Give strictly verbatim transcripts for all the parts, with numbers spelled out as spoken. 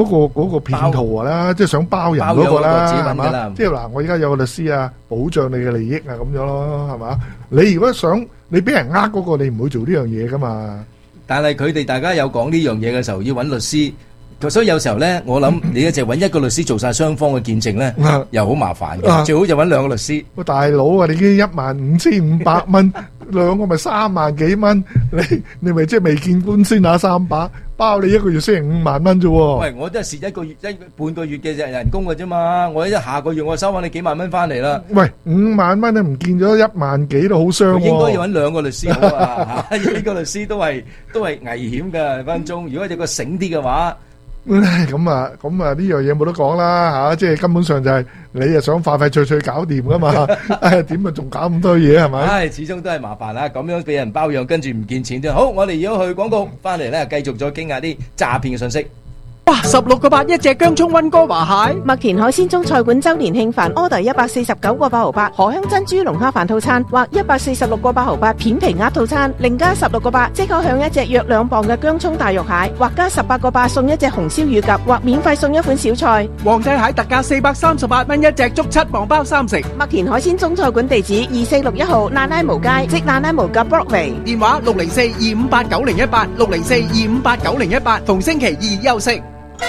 嗰個嗰個騙徒啦，即係想包人嗰個啦，係嘛？即係嗱，我而家有個律師啊，保障你嘅利益啊，咁樣咯，係嘛？你如果想你俾人呃嗰個，你唔會做呢樣嘢噶嘛。 但係佢哋大家有講呢樣嘢嘅時候，要揾律師。所以有時候咧，我諗你一直揾一個律師做晒雙方嘅見證咧，又好麻煩嘅。最好就揾兩個律師。喂， 大佬啊，你已經一萬五千五百蚊，兩個咪三萬幾蚊，你你咪即係未見官先拿三把，包你一個月先五萬蚊啫喎。 喂，我都係蝕一個月一半個月嘅人工嘅啫嘛，我一下個月我收翻你幾萬蚊翻嚟啦。 喂，五萬蚊都唔見咗一萬幾都好傷喎。 應該要揾兩個律師好啊，呢個律師都係都係危險嘅分鐘。如果有個醒啲嘅話。 咁啊，咁啊呢樣嘢冇得講啦吓，即係根本上就係你啊想快快脆脆搞掂噶嘛，唉點啊仲搞咁多嘢係咪？ 唉，始終都係麻煩啦，咁樣俾人包養，跟住唔見錢啫。好，我哋而家去廣告，翻嚟咧繼續再傾下啲詐騙嘅信息。 哇！十六個八一隻姜葱溫哥華蟹， 麥田海鮮中菜館周年慶飯 order 一百四十九個八毫八，荷香珍珠龍蝦飯套餐或一百四十六個八毫八片皮鴨套餐，另加十六個八即可享一隻約兩磅嘅姜葱大肉蟹，或加十八個八送一隻紅燒乳鴿，或免費送一款小菜。 皇帝蟹特價四百三十八蚊一隻，足七磅包三成。 麥田海鮮中菜館地址二四六一號那拉無街，即那拉無嘅 Broadway， 電話六零四二五八九零一八六零四二五八九零一八，逢星期二休息。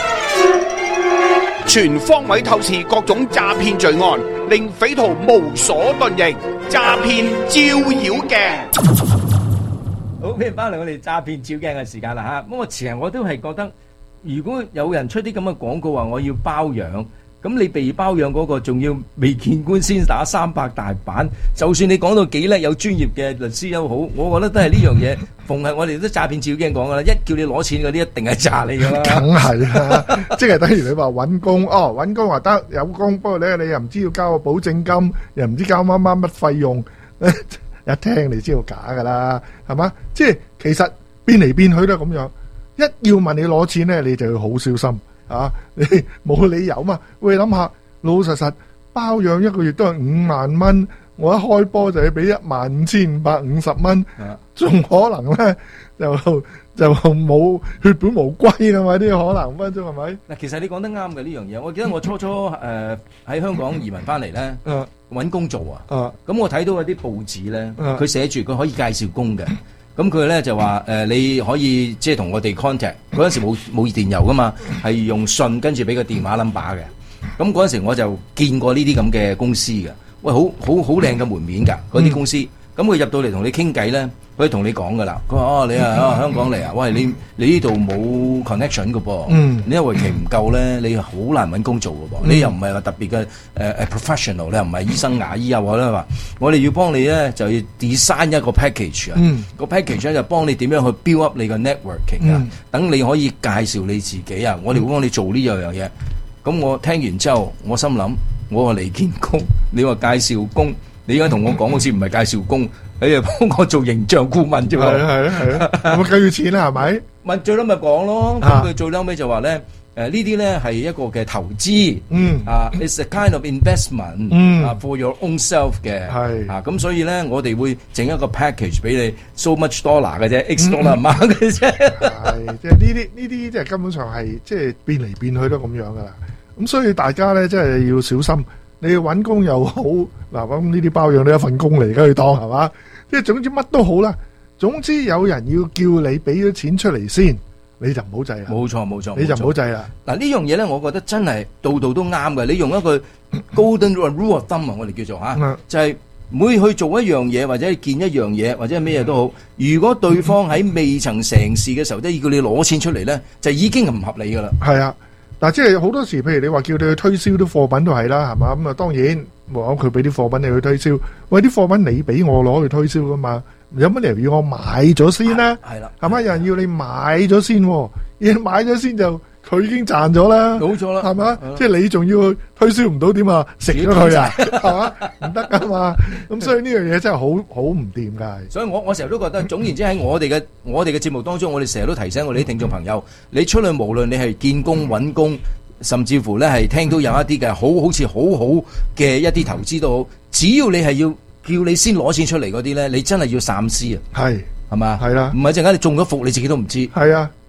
全方位透視各種詐騙罪案，令匪徒無所遁形。詐騙照妖鏡。 好，歡迎翻嚟我哋詐騙照鏡嘅時間啦吓。咁我其實我都係覺得，如果有人出啲咁嘅廣告話我要包養，咁你被包養嗰個仲要未見官先打三百大板，就算你講到幾叻有專業嘅律師都好，我覺得都係呢樣嘢。逢係我哋都詐騙照鏡講噶啦，一叫你攞錢嗰啲一定係詐你噶啦。 梗係啦，即係等於你話揾工，哦揾工話得有工，不過咧你又唔知要交個保證金，又唔知交乜乜乜費用，一聽你知道假噶啦，係嘛？即係其實變嚟變去都係咁樣，一要問你攞錢咧，你就要好小心。啊！你冇理由嘛？喂，諗下老老實實包養一個月都係五萬蚊，我一開波就要俾一萬五千五百五十蚊，仲可能咧就就冇血本無歸噶嘛？呢個可能分鐘係咪？ 嗱，其實你講得啱嘅呢樣嘢。我記得我初初誒喺香港移民翻嚟咧，揾工做啊，咁我睇到有啲報紙咧，佢寫住佢可以介紹工嘅。咁佢咧就話誒、呃，你可以即係同我哋 contact。嗰陣時冇冇電郵噶嘛，係用信跟住俾個電話 number 嘅。咁嗰陣時我就見過呢啲咁嘅公司嘅，喂，好好好靚嘅門面㗎嗰啲公司。咁佢入到嚟同你傾偈咧，佢同你講噶啦。佢話哦，你啊香港嚟啊，喂，你你呢度冇 connection 嘅噃，嗯、你因為期唔夠咧，你好難揾工做嘅噃。嗯、你又唔係話特別嘅誒誒 professional，你又唔係醫生牙醫啊，或者話我哋要幫你咧，就要 design 一個 package 啊、嗯。個 package 咧就幫你點樣去 build up 你嘅 networking 啊，等、嗯、你可以介紹你自己啊。我哋會幫你做呢樣樣嘢。咁我聽完之後，我心諗，我話嚟見工，你話介紹工。你而家同我講好似唔係介紹工，你係幫我做形象顧問啫嘛？係啊係啊係啊，係咪計要錢啦？係咪？問最嬲咪講咯，咁佢最嬲尾就話咧，誒呢啲咧係一個嘅投資，嗯啊 ，it's a kind of investment，嗯啊 for your own self 嘅，係啊咁所以咧我哋會整一個 package 俾你 so much dollar 嘅啫 ，x dollar amount嘅啫，係即係呢啲呢啲即係根本上係即係變嚟變去都咁樣噶啦，咁所以大家咧真係要小心。你要揾工又好，嗱咁呢啲包養都一份工嚟，而家去當係嘛？即係總之乜都好啦。總之有人要叫你俾咗錢出嚟先，你就唔好制啦。冇錯冇錯，你就唔好制啦。嗱呢樣嘢咧，我覺得真係度度都啱嘅。你用一個 golden rule of thumb 啊，我哋叫做嚇，嗯、就係每去做一樣嘢或者見一樣嘢或者咩嘢都好，如果對方喺未曾成事嘅時候，都要叫你攞錢出嚟咧，就已經唔合理噶啦。係啊。嗱，即係好多時，譬如你話叫你去推銷啲貨品都係啦，係嘛？咁啊，當然冇佢俾啲貨品你去推銷，喂，啲貨品你俾我攞去推銷噶嘛？有乜理由要我買咗先咧？係啦，係嘛？有人要你買咗先，要買咗先就佢已經賺咗啦，冇錯啦，係嘛？即係你仲要推銷唔到點啊？食咗佢啊？係嘛？唔得噶嘛？咁所以呢樣嘢真係好好唔掂噶。所以我我成日都覺得，總言之喺我哋嘅我哋嘅節目當中，我哋成日都提醒我哋啲聽眾朋友，你出去無論你係見工揾工，甚至乎咧係聽到有一啲嘅好好似好好嘅一啲投資都好，只要你係要叫你先攞錢出嚟嗰啲咧，你真係要三思啊！係係嘛？係啦，唔係陣間你中咗伏你自己都唔知。係啊。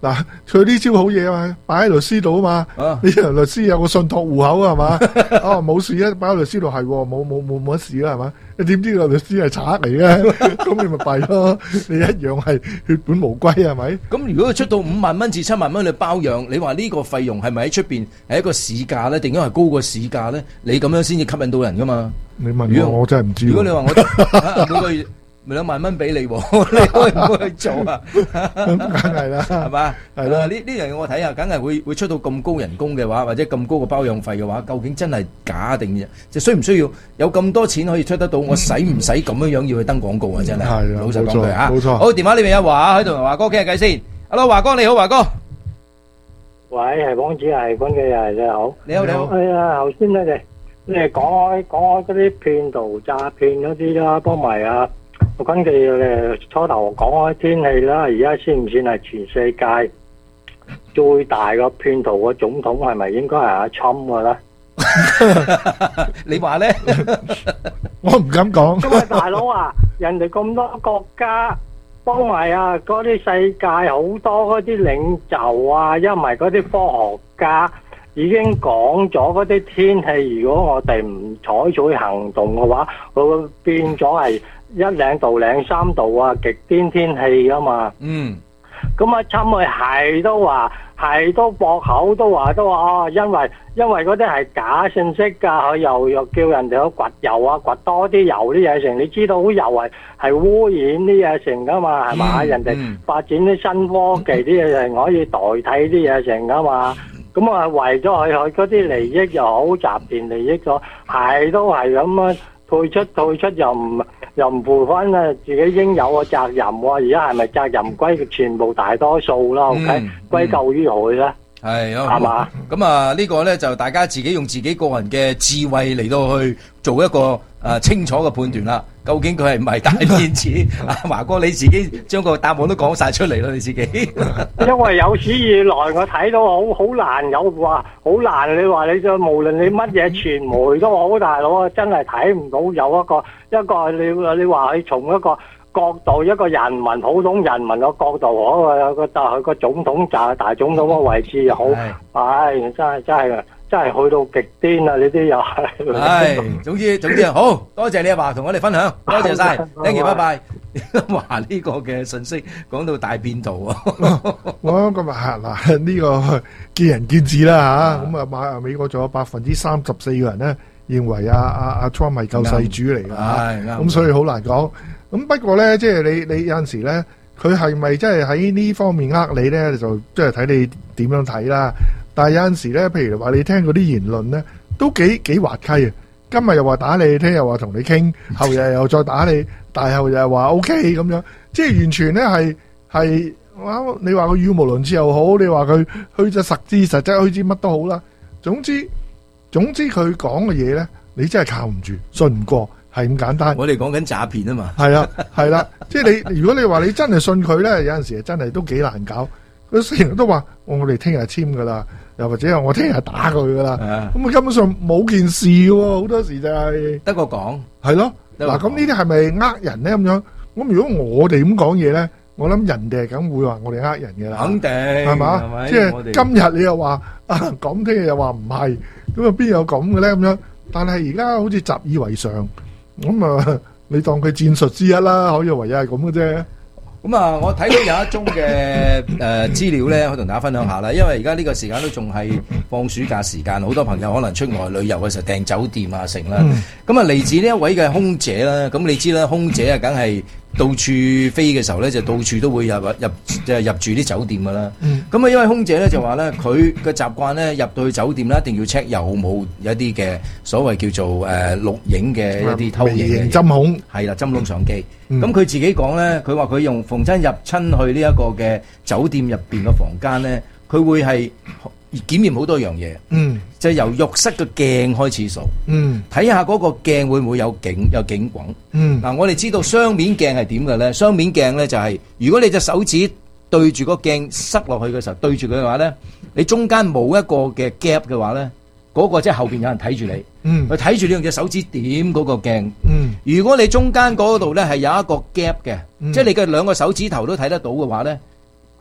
嗱，佢呢招好嘢啊嘛，擺喺律師度啊嘛。呢個律師有個信託戶口啊嘛。啊冇事啊，擺喺律師度係冇冇冇冇乜事啦係嘛？你點知個律師係賊嚟嘅？咁你咪弊咯，你一樣係血本無歸係咪？ 咁如果佢出到五萬蚊至七萬蚊去包養，你話呢個費用係咪喺出邊係一個市價咧，定係高過市價咧？你咁樣先至吸引到人噶嘛？ 你問我我真係唔知。 如果你話我每個月咪兩萬蚊俾你，你可唔可以去做啊？ 咁梗係啦， 係嘛？ 係啦， 呢呢樣嘢我睇下，梗係會會出到咁高人工嘅話，或者咁高嘅包養費嘅話，究竟真係假定就需唔需要有咁多錢可以出得到？我使唔使咁樣樣要去登廣告啊？真係， 係老實講句啊， 冇錯。 好，電話呢邊有華喺度，華哥傾下偈先。Hello，華哥你好，華哥。 喂，係王子，係關嘅啊，你好。 你好，你好。 係啊，頭先咧你你講開講開嗰啲騙徒詐騙嗰啲啦，幫埋啊。我根據誒初頭講開天氣啦，而家算唔算係全世界最大個騙徒嘅總統？係咪應該係阿侵噶咧？ 你話咧？ 我唔敢講。 因為大佬啊，人哋咁多國家幫埋啊，嗰啲世界好多嗰啲領袖啊，因為嗰啲科學家已經講咗嗰啲天氣，如果我哋唔採取行動嘅話，佢會變咗係一兩度兩三度啊，極端天氣噶嘛。 嗯。 咁啊，侵佢係都話，係都駁口都話都話哦，因為因為嗰啲係假信息㗎，佢又又叫人哋去掘油啊，掘多啲油啲嘢成，你知道油係係污染啲嘢成㗎嘛，係嘛？ 嗯、 人哋發展啲新科技啲嘢成可以代替啲嘢成㗎嘛。咁啊，為咗佢佢嗰啲利益又好，集團利益咗，係都係咁啊，退出退出又唔又唔負翻啊自己應有嘅責任喎。而家係咪責任歸全部大多數啦？O K，歸咎於佢咧。 係係嘛？ 咁啊，呢個咧就大家自己用自己個人嘅智慧嚟到去做一個誒清楚嘅判斷啦。究竟佢係唔係大騙子？阿華哥你自己將個答案都講晒出嚟啦，你自己。 因為有史以來我睇到好好難有話，好難你話你就無論你乜嘢傳媒都好，大佬啊，真係睇唔到有一個一個你你話佢從一個角度，一個人民普通人民嘅角度，我有個就係個總統就係大總統嘅位置又好，唉，真係真係真係去到極端啦！呢啲又係。 唉，總之總之好多謝你阿華同我哋分享，多謝晒 ，thank you，拜拜。話呢個嘅信息講到大變圖啊！ 我咁啊嗱，呢個見仁見智啦嚇。咁啊，馬美國仲有百分之三十四嘅人咧認為阿阿阿 Trump 係救世主嚟㗎嚇，咁所以好難講。咁不過咧，即係你你有陣時咧，佢係咪真係喺呢方面呃你咧？就即係睇你點樣睇啦。但係有陣時咧，譬如話你聽嗰啲言論咧，都幾幾滑稽啊！今日又話打你，聽日又話同你傾，後日又再打你，大後日又話 O K 咁樣，即係完全咧係係哇！你話佢語無倫次又好，你話佢虛則實之，實則虛之，乜都好啦。總之總之佢講嘅嘢咧，你真係靠唔住，信唔過。係咁簡單， 我哋講緊詐騙啊嘛， 係啦係啦，即係你如果你話你真係信佢咧，有陣時真係都幾難搞。佢成日都話我哋聽日簽噶啦，又或者係我聽日打佢噶啦，咁啊根本上冇件事喎，好多時就係得個講， 係咯。嗱咁呢啲係咪呃人咧咁樣？咁如果我哋咁講嘢咧，我諗人哋係咁會話我哋呃人嘅啦， 肯定係嘛？即係今日你又話啊咁，聽日又話唔係，咁啊邊有咁嘅咧咁樣？但係而家好似習以為常。咁啊，你當佢戰術之一啦，可以唯有係咁嘅啫。 咁啊，我睇到有一宗嘅誒資料咧，我同大家分享下啦。因為而家呢個時間都仲係放暑假時間，好多朋友可能出外旅遊嘅時候訂酒店啊，成啦。咁啊，嚟自呢一位嘅空姐啦，咁你知啦，空姐啊，梗係到處飛嘅時候咧，就到處都會入入即係入住啲酒店噶啦。咁啊，因為空姐咧就話咧，佢嘅習慣咧入到去酒店咧，一定要 check 有冇一啲嘅所謂叫做誒錄影嘅一啲偷影嘅針孔，係啦，針孔相機。咁佢自己講咧，佢話佢用逢親入親去呢一個嘅酒店入邊嘅房間咧，佢會係檢驗好多樣嘢。嗯，就係由浴室嘅鏡開始數。嗯，睇下嗰個鏡會唔會有景有景滾。嗯，嗱，我哋知道雙面鏡係點嘅咧？雙面鏡咧就係如果你隻手指對住個鏡塞落去嘅時候，對住佢嘅話咧，你中間冇一個嘅 gap 嘅話咧，嗰個即係後邊有人睇住你。嗯，佢睇住你用隻手指點嗰個鏡。嗯，如果你中間嗰度咧係有一個 gap 嘅，即係你嘅兩個手指頭都睇得到嘅話咧，嗰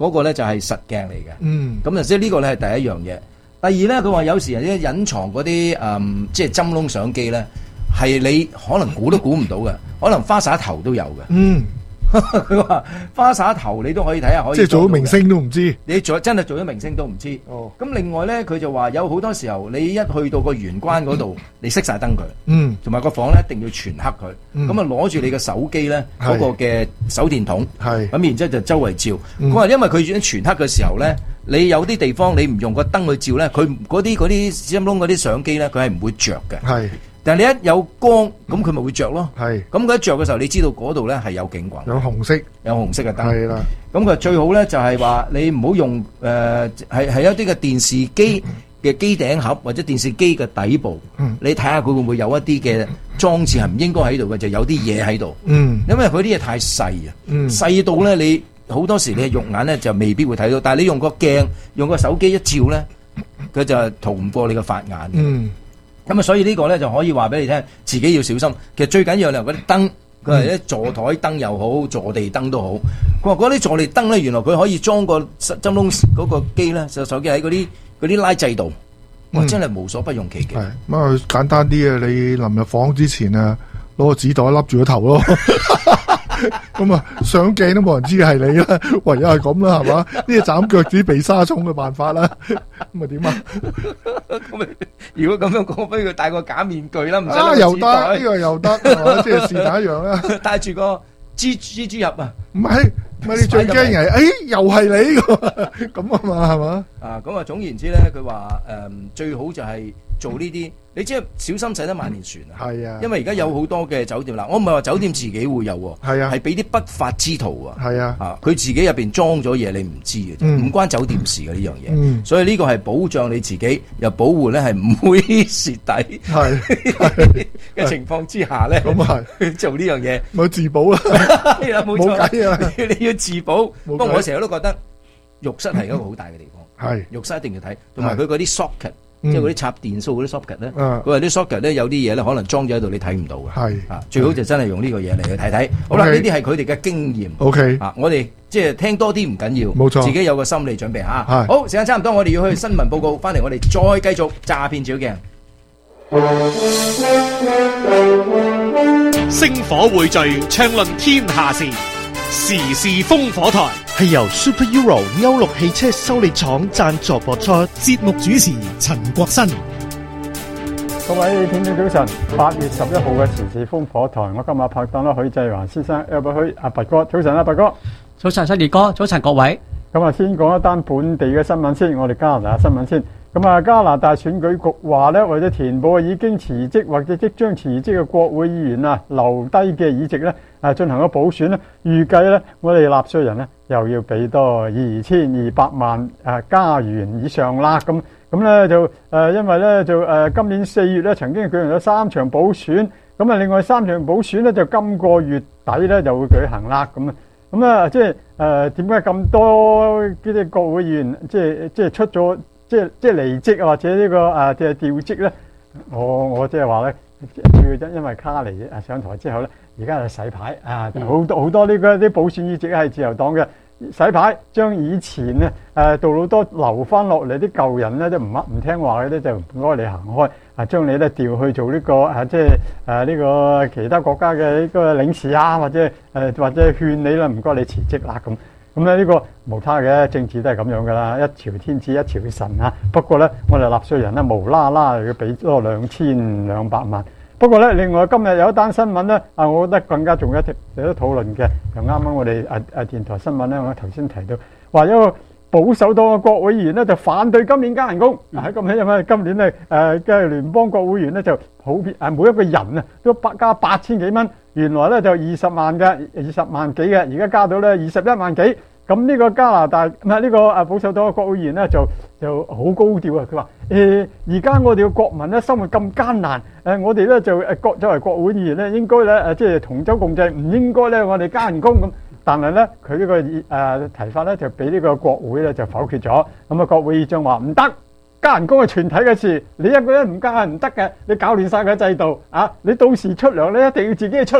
嗰個咧就係實鏡嚟嘅。 嗯， 咁啊，即係呢個咧係第一樣嘢。第二咧，佢話有時啲隱藏嗰啲誒，即係針窿相機咧，係你可能估都估唔到嘅，可能花灑頭都有嘅。 嗯， 佢話花灑頭你都可以睇下，可以即係做咗明星都唔知， 你做真係做咗明星都唔知。 哦， 咁另外咧，佢就話有好多時候，你一去到個玄關嗰度，你熄晒燈佢， 嗯， 同埋個房咧一定要全黑佢， 嗯咁啊攞住你嘅手機咧嗰個嘅手電筒， 係咁然之後就周圍照。 嗯佢話因為佢已經全黑嘅時候咧，你有啲地方你唔用個燈去照咧，佢嗰啲嗰啲針窿嗰啲相機咧，佢係唔會着嘅。 係， 但係你一有光，咁佢咪會着咯。 係， 咁佢一着嘅時候，你知道嗰度咧係有景轟， 有紅色， 有紅色嘅燈。 係啦， 咁佢最好咧就係話你唔好用誒係係一啲嘅電視機嘅機頂盒或者電視機嘅底部， 嗯你睇下佢會唔會有一啲嘅裝置係唔應該喺度嘅，就有啲嘢喺度。 嗯， 因為佢啲嘢太細啊， 嗯細到咧你好多時你係肉眼咧就未必會睇到，但係你用個鏡用個手機一照咧，佢就逃唔過你嘅法眼。 嗯， 咁啊，所以呢個咧就可以話俾你聽，自己要小心。其實最緊要係嗰啲燈，佢係啲座台燈又好，坐地燈都好。佢話嗰啲坐地燈咧，原來佢可以裝個針窿嗰個機咧，就手機喺嗰啲嗰啲拉掣度，哇！真係無所不用其極。 係咁啊，簡單啲啊，你臨入房之前啊，攞個紙袋笠住個頭咯。咁啊，上鏡都冇人知係你啦，唯有係咁啦，係嘛？呢個斬腳趾避沙蟲嘅辦法啦。咁啊點啊？ 咁如果咁樣講，不如戴個假面具啦，唔使啊， 攞又得紙袋呢個又得，係嘛？即係是但一樣啦。 戴住個蜘蜘蛛俠啊！ 唔係唔係，你最驚係，誒又係你㗎咁啊嘛，係嘛？ 啊，咁啊，總言之咧，佢話誒最好就係做呢啲，你即係小心駛得萬年船啊！ 係啊， 因為而家有好多嘅酒店啦，我唔係話酒店自己會有喎， 係啊， 係俾啲不法之徒啊， 係啊， 啊佢自己入邊裝咗嘢，你唔知嘅， 嗯唔關酒店事嘅呢樣嘢， 嗯所以呢個係保障你自己，又保護咧係唔會蝕底係嘅情況之下咧， 咁啊係做呢樣嘢， 咪自保啦， 係啦，冇錯冇計啊！ 你要自保。不過計我成日都覺得浴室係一個好大嘅地方， 係浴室一定要睇，同埋佢嗰啲 socket。 嗯即係嗰啲插電數嗰啲 socket 咧， 嗯佢話啲 socket 咧有啲嘢咧可能裝咗喺度，你睇唔到嘅。 係啊，最好就真係用呢個嘢嚟去睇睇。好啦，呢 OK 啲係佢哋嘅經驗。 OK 啊，我哋即係聽多啲唔緊要， 冇錯自己有個心理準備嚇。 係好，時間差唔多，我哋要去新聞報告，翻嚟我哋再繼續詐騙照鏡。 星火匯聚，暢論天下事，時事風火台。 係由 Super Euro 歐陸汽車修理廠贊助播出， 節目主持陳國新。 各位聽眾早晨，八月十一號嘅時事風火台，我今日拍檔啦許濟華先生 Albert 許阿拔哥，早晨阿拔哥， 早晨新傑哥，早晨各位。 咁啊，先講一單本地嘅新聞先，我哋加拿大新聞先。咁啊，加拿大選舉局話咧，為咗填補已經辭職或者即將辭職嘅國會議員啊留低嘅議席咧，啊進行咗補選咧，預計咧我哋納稅人咧又要俾多二千二百萬誒加元以上啦。咁咁咧就誒、呃，因為咧就誒、呃、今年四月咧曾經舉行咗三場補選，咁啊另外三場補選咧就今個月底咧就會舉行啦。咁啊咁啊即係誒點解咁多呢啲國會議員即係即係出咗？即係即係離職啊，或者呢、這個誒即係調職咧，我我即係話咧，主要因因為卡尼誒上台之後咧，而家就洗牌啊，好多好多呢個啲補選議席係自由黨嘅洗牌，將以前咧誒杜魯多留翻落嚟啲舊人咧都唔乜唔聽話嘅咧，就唔該你行開啊，將你咧調去做呢、這個啊即係誒呢個其他國家嘅呢個領事啊，或者誒、呃、或者勸你啦，唔該你辭職啦咁。咁咧呢個無他嘅政治都係咁樣噶啦，一朝天子一朝臣啊。不過咧，我哋納稅人咧無啦啦又要俾多兩千兩百萬。不過咧，另外今日有一單新聞咧，啊，我覺得更加重要，值得討論嘅。就啱啱我哋啊啊電台新聞咧，我頭先提到話有個保守黨嘅國會議員咧就反對今年加人工。喺今年因為今年咧誒嘅聯邦國會議員咧就普遍誒每一個人啊都八加八千幾蚊。原來咧就二十萬嘅，二十萬幾嘅，而家加到咧二十一萬幾。咁呢個加拿大唔係呢個誒保守黨嘅國會議員咧就就好高調啊！佢話誒而家我哋嘅國民咧生活咁艱難，誒、呃、我哋咧就誒國作為國會議員咧應該咧誒即係同舟共濟，唔應該咧我哋加人工咁。但係咧佢呢個誒、呃、提法咧就俾呢個國會咧就否決咗。咁啊國會議長話唔得。加人工係全體嘅事，你一個人唔加係唔得嘅，你搞亂晒個制度啊！你到時出糧咧，一定要自己出糧，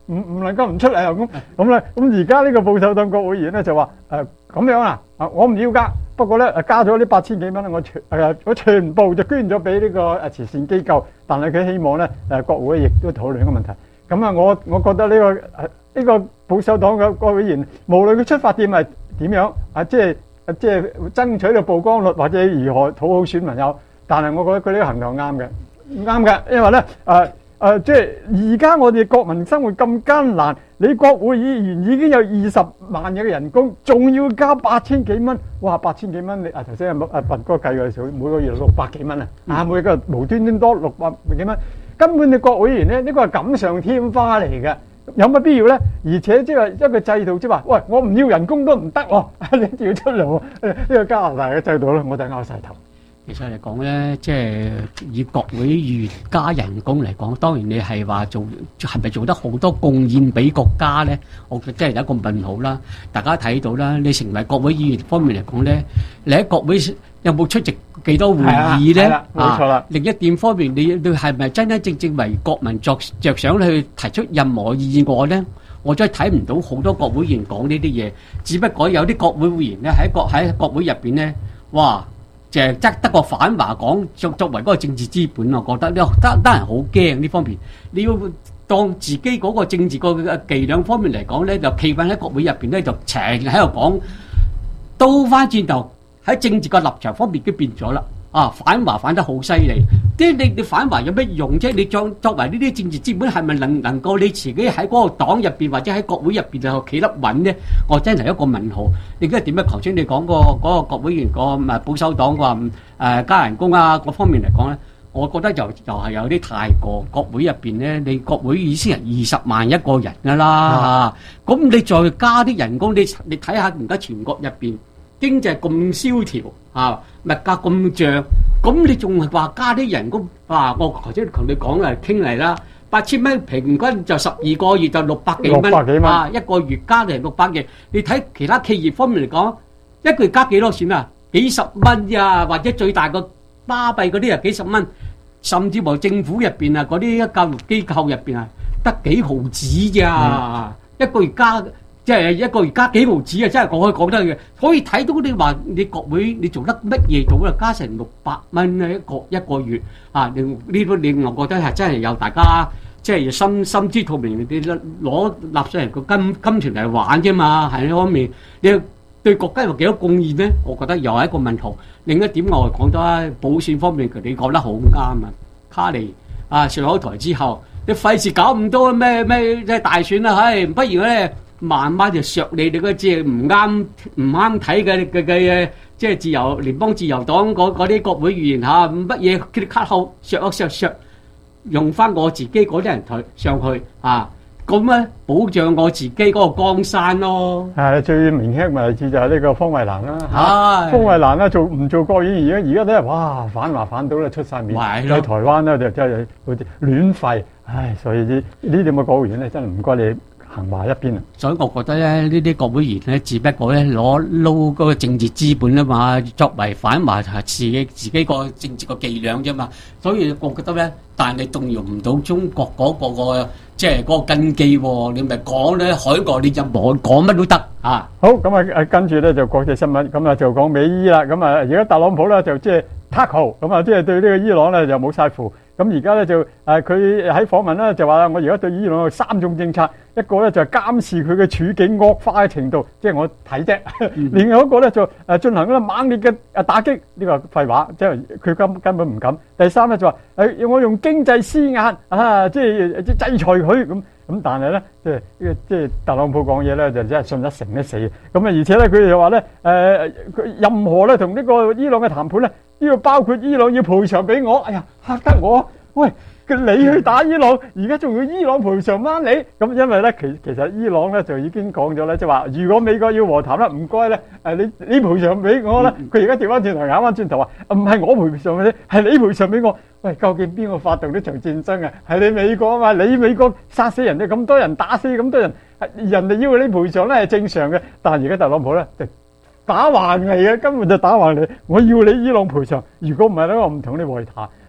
唔唔能夠唔出嚟啊咁咁咧，咁而家呢個保守黨國會議員咧就話誒咁樣啊，啊我唔要加，不過咧誒加咗呢八千幾蚊咧，我全誒我全部就捐咗俾呢個誒慈善機構，但係佢希望咧誒國會亦都討論個問題。咁啊，我我覺得呢個誒呢個保守黨嘅國會議員，無論佢出發點係點樣啊，即係即係爭取到曝光率或者如何討好選民有，但係我覺得佢呢個行動啱嘅，啱嘅，因為咧誒。誒、呃，即係而家我哋國民生活咁艱難，你國會議員已經有二十萬嘅人工，仲要交八千幾蚊，哇！八千幾蚊，你啊頭先阿阿斌哥計嘅時候，每個月六百幾蚊啊，啊每個無端端多六百幾蚊，根本你國會議員咧呢、呢個係錦上添花嚟嘅，有乜必要咧？而且即係一個制度，即係話，喂，我唔要人工都唔得喎，你一定要出嚟喎，呢個加拿大嘅制度咧，我就拗晒頭。 其實嚟講咧，即係以國會議員加人工嚟講，當然你係話做係咪做得好多貢獻俾國家咧？我覺得真係有一個問號啦。大家睇到啦，你成為國會議員方面嚟講咧，你喺國會有冇出席幾多會議咧？ 冇錯啦。 另一點方面，你你係咪真真正正為國民着着想去提出任何意外咧？我真係睇唔到好多國會議員講呢啲嘢，只不過有啲國會議員咧喺國喺國會入邊咧，哇！就係得得個反話講，作作為嗰個政治資本，我覺得呢得得人好驚呢方面。你要當自己嗰個政治個伎倆方面嚟講咧，就企穩喺國會入邊咧，就成日喺度講，倒翻轉頭喺政治個立場方面都變咗啦。啊，反華反得好犀利，啲你你反華有咩用啫？你作作為呢啲政治資本，係咪能能夠你自己喺嗰個黨入邊或者喺國會入邊就企得穩呢？我真係一個問號。你而家點樣？頭先你講個嗰個國會議員個誒保守黨話誒加人工啊嗰方面嚟講咧，我覺得就就係有啲太過。國會入邊咧，你國會議先係二十萬一個人噶啦，咁、嗯、你再加啲人工，你你睇下而家全國入邊經濟咁蕭條啊，物價咁漲，咁你仲係話加啲人工？啊，我頭先同你講嚟傾嚟啦，八千蚊平均就十二個月就六百幾蚊，六百幾蚊啊，一個月加嚟六百嘅。你睇其他企業方面嚟講，一個月加幾多錢啊？幾十蚊呀，或者最大個巴閉嗰啲啊幾十蚊，甚至乎政府入邊啊嗰啲教育機構入邊啊得幾毫子咋，一個月加。即係一個月加幾毫子啊！真係我可以講得嘅，可以睇到你話你國會你做得乜嘢到啦？加成六百蚊啊一個一個月啊！你呢個你我覺得係真係有大家即係心心知肚明，你攞納稅人個金金錢嚟玩啫嘛，係呢方面你對國家有幾多貢獻咧？我覺得又係一個問號。另一點我講咗啦，保險方面你講得好啱啊！卡尼啊上咗台之後，你費事搞咁多咩咩即係大選啦，唉，不如咧。慢慢就削你哋嗰啲唔啱唔啱睇嘅嘅嘅，即係自由聯邦自由黨嗰嗰啲國會議員嚇，乜嘢佢哋卡號削一削削，用翻我自己嗰啲人去上去啊，咁咧保障我自己嗰個江山咯。係最明顯嘅例子就係呢個方慧蘭啦。係方慧蘭咧做唔做國會議員？而家而家咧哇反華反到咧出晒面，喺台灣咧就真係好似亂吠，唉，所以呢呢啲咁嘅國會議員咧真係唔該你。行埋一邊啊！所以我覺得咧，呢啲國會議員咧，只不過咧攞撈嗰個政治資本啊嘛，作為反華係自己自己個政治個伎倆啫嘛。所以我覺得咧，但係你動用唔到中國嗰個個即係嗰個根基喎，你咪講咧海外你任何講乜都得啊！好咁啊，跟住咧就國際新聞，咁啊就講美伊啦。咁啊，而家特朗普咧就即係 tackle，咁啊即係對呢個伊朗咧就冇晒符。咁而家咧就誒佢喺訪問咧就話我而家對伊朗有三種政策，一個咧就係監視佢嘅處境惡化嘅程度，即係我睇啫；嗯、另外一個咧就誒進行嗰個猛烈嘅誒打擊，呢、呢個廢話，即係佢根根本唔敢。第三咧就話誒我用經濟施壓啊，即係即係制裁佢咁咁，但係咧即係即係特朗普講嘢咧就真係信得成得死。咁啊而且咧佢就話咧誒佢任何咧同呢個伊朗嘅談判咧。呢個包括伊朗要賠償俾我，哎呀嚇得我！喂，你去打伊朗，而家仲要伊朗賠償翻你？咁因為咧，其其實伊朗咧就已經講咗咧，即係話如果美國要和談啦，唔該咧，誒你你賠償俾我啦。佢而家調翻轉頭，咬翻轉頭話，唔係我賠償俾你，係你賠償俾我。喂，究竟邊個發動呢場戰爭啊？係你美國啊嘛？你美國殺死人哋咁多人，打死咁多人，人哋要你賠償咧係正常嘅。但係而家特朗普咧，打橫嚟嘅，根本就打橫嚟。我要你伊朗賠償，如果唔係咧，我唔同你和談。誒，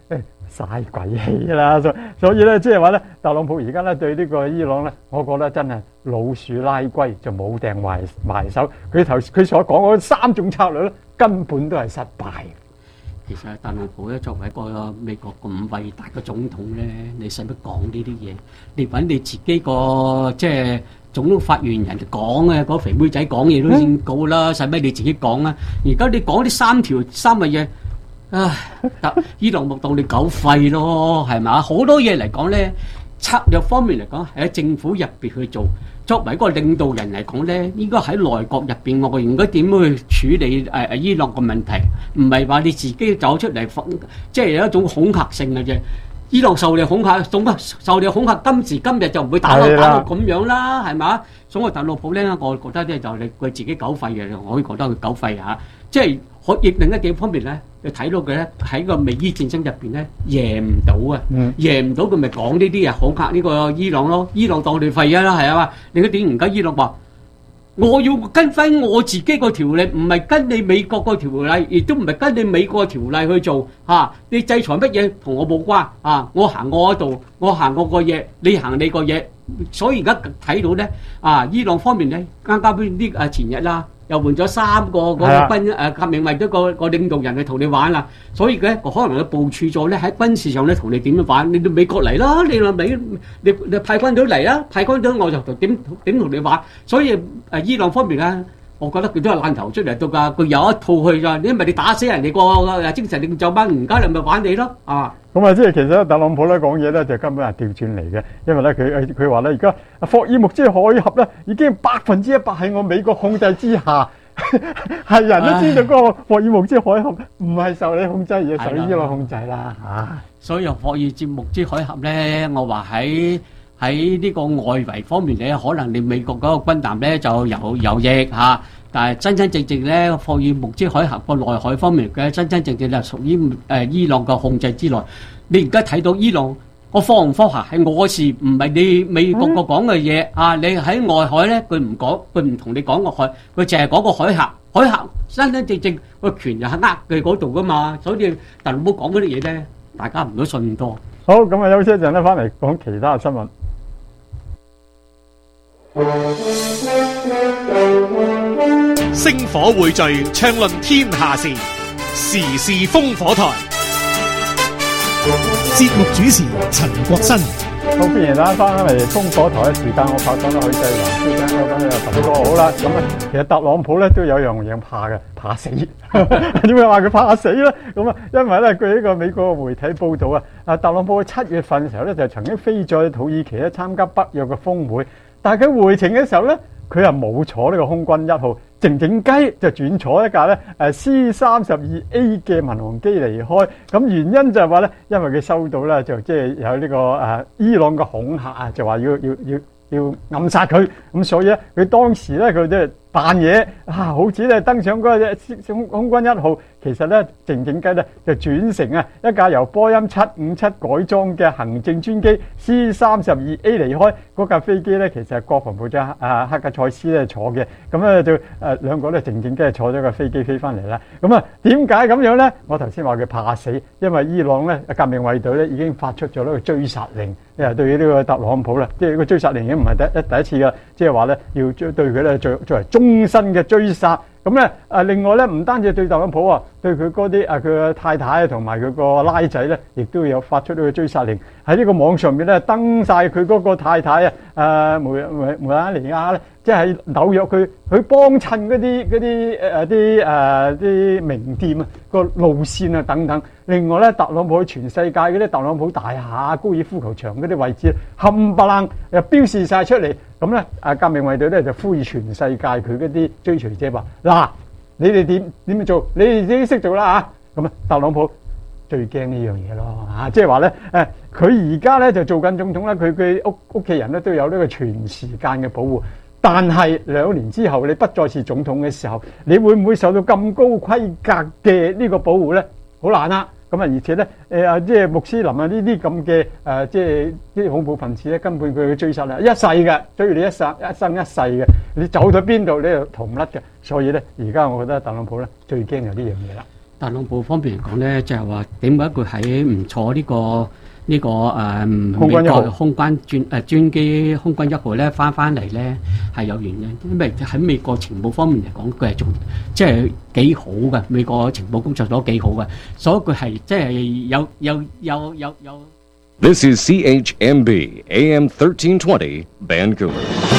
嘥鬼氣啦！所所以咧，即係話咧，特朗普而家咧對呢個伊朗咧，我覺得真係老鼠拉龜就冇掟埋埋手。佢頭佢所講嗰三種策略咧，根本都係失敗。 其實特朗普咧作為一個美國咁偉大嘅總統咧，你使乜講呢啲嘢？你揾你自己個即係總統發言人講啊，嗰肥妹仔講嘢都已經夠啦，使乜你自己講啊？而家你講啲三條三嘅嘢，唉，伊朗冇當你狗肺咯，係咪？好多嘢嚟講咧，策略方面嚟講係喺政府入邊去做。作為一個領導人嚟講咧，應該喺內閣入邊，我應該點樣去處理誒誒、呃、伊朗嘅問題？唔係話你自己走出嚟，即係有一種恐嚇性嘅啫。伊朗受你恐嚇，總受你恐嚇，今時今日就唔會打到打到咁樣啦，係嘛？所以我特朗普咧，我覺得咧就係佢自己狗肺嘅，我可以覺得佢狗肺嚇，即係可亦另一點方面咧，你睇到佢咧喺個美伊戰爭入邊咧贏唔到啊，嗯、贏唔到佢咪講呢啲啊，恐嚇呢個伊朗咯，伊朗當你廢啊啦，係啊嘛？另一點而家伊朗話，我要跟翻我自己個條例，唔係跟你美國個條例，亦都唔係跟你美國條例去做嚇、啊。你制裁乜嘢同我冇關啊？我行我嗰度，我行我個嘢，你行你個嘢。所以而家睇到咧啊，伊朗方面咧啱啱呢啊前日啦。又換咗三個嗰個軍誒革命為咗個個領導人去同你玩啦，所以咧可能佢部署咗咧喺軍事上咧同你點樣玩？你到美國嚟啦，你話美你你派軍隊嚟啦，派軍隊我就點點同你玩。所以誒伊朗方面咧，我覺得佢都係爛頭出嚟到㗎，佢有一套去㗎。因為你打死人哋個誒精神領袖班，而家你咪玩你咯啊！ 咁啊，即係其實特朗普咧講嘢咧就根本係調轉嚟嘅，因為咧佢佢話咧而家霍爾木茲海峽咧已經百分之一百喺我美國控制之下，係人都知道嗰個霍爾木茲海峽唔係受你控制，而係受伊朗控制啦嚇。 所以霍爾木茲海峽咧，我話喺喺呢個外圍方面咧，可能你美國嗰個軍艦咧就有有益嚇。但係真真正正咧，霍爾木茲海峽個內海方面嘅真真正正就屬於誒伊朗嘅控制之內。你而家睇到伊朗，我放唔放下係我嘅事，唔係你美國個講嘅嘢啊！你喺外海咧，佢唔講，佢唔同你講個海，佢淨係講個海峽。海峽真真正正個權就係呃佢嗰度噶嘛，所以特朗普講嗰啲嘢咧，大家唔好信咁多。 好，咁啊休息一陣咧，翻嚟講其他嘅新聞。 星火匯聚，暢論天下事，時事烽火台。 節目主持陳國新。 好，歡迎大家翻嚟烽火台嘅時間，我拍檔啦許繼良先生，有咁嘅十個好啦。咁啊，其實特朗普咧都有樣嘢怕嘅，怕死。點解話佢怕死咧？咁啊，因為咧據呢個美國媒體報道啊，啊特朗普喺七月份嘅時候咧就曾經飛咗去土耳其咧參加北約嘅峰會。但係佢回程嘅時候咧，佢又冇坐呢個空軍一號，靜靜雞就轉坐一架咧誒 C 三十二 A 嘅民航機離開。咁原因就係話咧，因為佢收到咧就即係有呢個誒伊朗嘅恐嚇啊，就話要要要要暗殺佢。咁所以咧，佢當時咧佢即係扮嘢啊，好似咧登上嗰隻空軍一號，其實咧靜靜雞咧就轉成啊一架由波音七五七改裝嘅行政專機 C 三十二 A 離開。嗰架飛機咧其實係國防部長啊克格塞斯咧坐嘅，咁咧就誒兩個咧靜靜雞坐咗架飛機飛翻嚟啦。咁啊點解咁樣咧？我頭先話佢怕死，因為伊朗咧革命衛隊咧已經發出咗呢個追殺令，誒對於呢個特朗普啦，即係呢個追殺令已經唔係第一第一次噶，即係話咧要追對佢咧作作為終身嘅追殺。咁咧誒另外咧唔單止對特朗普啊，對佢嗰啲啊佢嘅太太同埋佢個拉仔咧，亦都有發出呢個追殺令，喺呢個網上面咧登晒佢嗰個太太啊誒梅梅梅拉尼亞咧，即係紐約佢佢幫襯嗰啲嗰啲誒啲誒啲名店啊個路線啊等等。另外咧，特朗普喺全世界嗰啲特朗普大廈、高爾夫球場嗰啲位置冚唪唥又標示晒出嚟。咁咧，啊革命衛隊咧就呼籲全世界佢嗰啲追隨者話：嗱，你哋點點樣做？你哋自己識做啦嚇！咁啊，特朗普最驚呢樣嘢咯嚇，即係話咧誒，佢而家咧就做緊總統啦，佢嘅屋屋企人咧都有呢個全時間嘅保護。但係兩年之後你不再是總統嘅時候，你會唔會受到咁高規格嘅呢個保護咧？好難啊！咁啊，而且咧，誒啊，即係穆斯林啊，呢啲咁嘅誒，即係啲恐怖分子咧，根本佢嘅追殺啊，一世嘅追你一生一生一世嘅，你走到邊度你又逃唔甩嘅。所以咧，而家我覺得特朗普咧最驚就呢樣嘢啦。 特朗普方面嚟講咧，就係話點解佢喺唔坐呢個呢個誒空軍一號美國空軍專誒專機空軍一號咧翻翻嚟咧係有原因，因為喺美國情報方面嚟講，佢係做即係幾好嘅，美國情報工作做得幾好嘅，所以佢係即係有有有有有。 This is C H M B A M thirteen twenty Vancouver。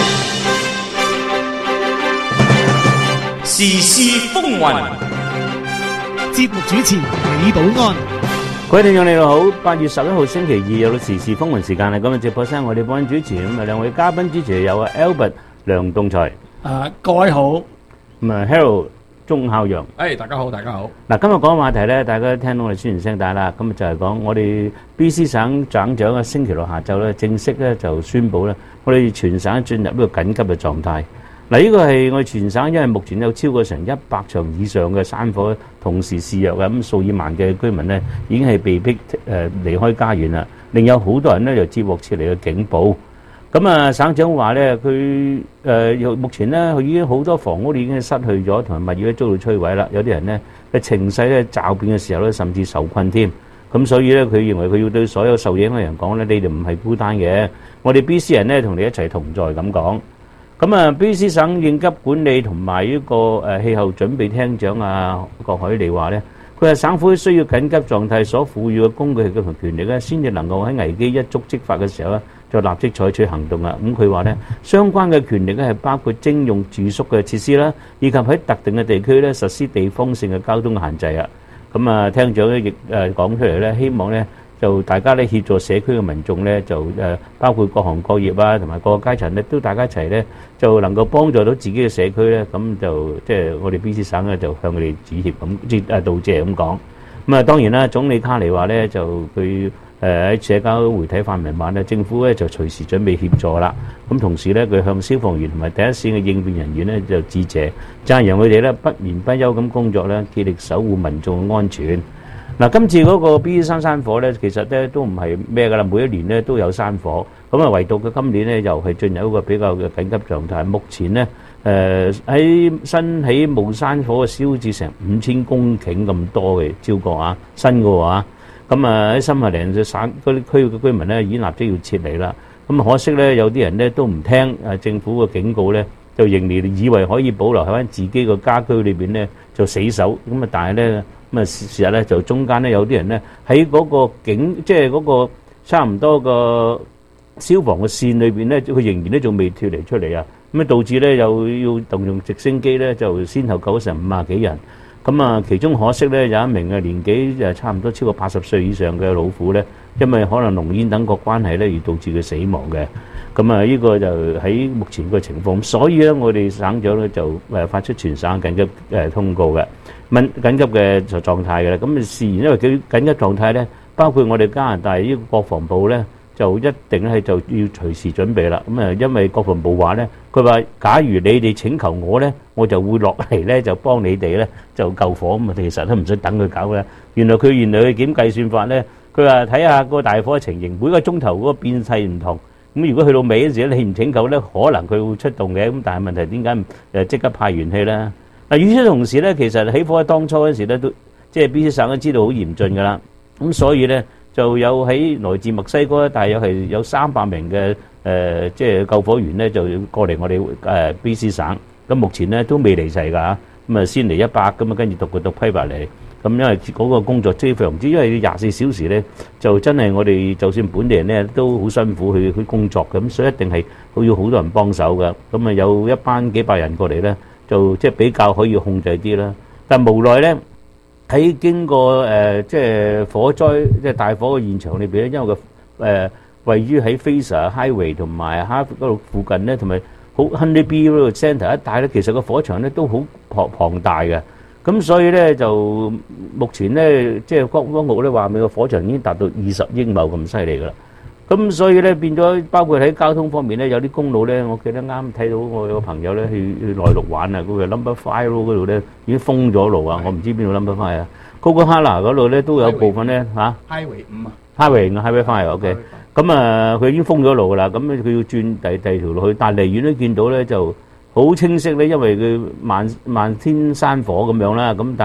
時事風雲， 節目主持李寶安。 各位聽眾你哋好，八月十一號星期二有到時事風雲時間啦。咁啊，直播室我哋幫主持咁啊，兩位嘉賓主持有啊 Albert 梁棟才， 誒各位好， 咁啊 Harold 鐘孝陽。 誒大家好，大家好。 嗱，今日講嘅話題咧，大家聽到我哋宣傳聲帶啦，咁就係講我哋 B C 省省長啊，星期六下晝咧正式咧就宣佈咧，我哋全省進入呢個緊急嘅狀態。嗱，呢個係我哋全省，因為目前有超過成一百場以上嘅山火同時肆虐嘅，咁數以萬嘅居民呢已經係被逼誒離開家園啦。另有好多人呢又接獲撤離嘅警報。咁啊，省長話呢，佢誒目前呢，佢已經好多房屋已經失去咗，同埋物業都遭到摧毀啦。有啲人呢嘅情勢咧驟變嘅時候咧，甚至受困添。咁所以咧，佢認為佢要對所有受影響嘅人講咧，你哋唔係孤單嘅，我哋 B C 人呢同你一齊同在咁講。咁啊 ，B C 省應急管理同埋呢個誒氣候準備廳長啊郭海利話咧，佢話省府需要緊急狀態所賦予嘅工具同權力咧，先至能夠喺危機一觸即發嘅時候咧，就立即採取行動啊！咁佢話咧，相關嘅權力咧係包括徵用住宿嘅設施啦，以及喺特定嘅地區咧實施地方性嘅交通限制啊！咁啊，廳長咧亦誒講出嚟咧，希望咧，就大家咧協助社區嘅民眾咧，就誒包括各行各業啊，同埋各個階層咧，都大家一齊咧，就能夠幫助到自己嘅社區咧，咁就即係我哋 B C 省咧，就向佢哋致歉咁，即係道謝咁講。咁啊，當然啦，總理卡尼話咧，就佢誒喺社交媒體發文話咧，政府咧就隨時準備協助啦。咁同時咧，佢向消防員同埋第一線嘅應變人員咧就致謝，讚揚佢哋咧不眠不休咁工作咧，竭力守護民眾嘅安全。嗱，今次嗰個 B C 山山火咧，其實咧都唔係咩噶啦，每一年咧都有山火，咁啊唯獨佢今年咧又係進入一個比較嘅緊急狀態。目前咧，誒喺新起霧山火燒至成五千公頃咁多嘅，超過啊新嘅話，咁啊喺深合嶺嘅省嗰啲區嘅居民咧已經立即要撤離啦。咁可惜咧，有啲人咧都唔聽誒政府嘅警告咧，就仍然以為可以保留喺翻自己個家居裏邊咧就死守，咁啊但係咧。咁啊，事實咧就中間咧有啲人咧喺嗰個警，即係嗰個差唔多個消防嘅線裏邊咧，佢仍然咧仲未脫離出嚟啊！咁啊，導致咧又要動用直升機咧，就先後救成五啊幾人。咁啊，其中可惜咧有一名嘅年紀誒差唔多超過八十歲以上嘅老婦咧，因為可能濃煙等個關係咧而導致佢死亡嘅。咁啊，呢個就喺目前個情況，所以咧我哋省長咧就誒發出全省緊急誒通告嘅。緊緊急嘅就狀態嘅啦，咁事然因為佢緊急狀態咧，包括我哋加拿大呢個國防部咧，就一定係就要隨時準備啦。咁啊，因為國防部話咧，佢話假如你哋請求我咧，我就會落嚟咧，就幫你哋咧就救火。咁啊，其實都唔使等佢搞嘅。原來佢原來佢點計算法咧？佢話睇下個大火嘅情形，每個鐘頭嗰個變勢唔同。咁如果去到尾嗰時咧，你唔請求咧，可能佢會出動嘅。咁但係問題點解唔誒即刻派元氣咧？嗱，與此同時咧，其實起火喺當初嗰時咧，都即係 B C 省都知道好嚴峻噶啦。咁所以咧，就有喺來自墨西哥咧，大約係有三百名嘅誒，即係救火員咧，就過嚟我哋誒 B C 省。咁目前咧都未嚟齊㗎嚇。咁啊，先嚟一百咁啊，跟住逐個逐批埋嚟。咁因為嗰個工作非常之，因為廿四小時咧，就真係我哋就算本地人咧都好辛苦去去工作嘅。咁所以一定係會要好多人幫手㗎。咁啊，有一班幾百人過嚟咧。就即係比較可以控制啲啦，但無奈咧喺經過誒即係火災即係大火嘅現場裏邊咧，因為個誒位於喺 Fraser Highway 同埋 Harvard 嗰度附近咧，同埋好 Honey Bee Road Centre 一帶咧，其實個火場咧都好龐龐大嘅，咁所以咧就目前咧即係光光局咧話，美國火場已經達到二十英畝咁犀利㗎啦。咁所以咧變咗，包括喺交通方面咧，有啲公路咧，我記得啱睇到我有個朋友咧去去內陸玩啊，嗰個 Number Five 嗰度咧已經封咗路啊，我唔知邊度 Number Five 啊。Coquihalla嗰度咧都有部分咧嚇。Highway 五啊。Highway 五 Highway Five OK。咁啊，佢已經封咗路㗎啦，咁佢要轉第第二條路去，但係離遠都見到咧就好清晰咧，因為佢漫漫天山火咁樣啦，咁但係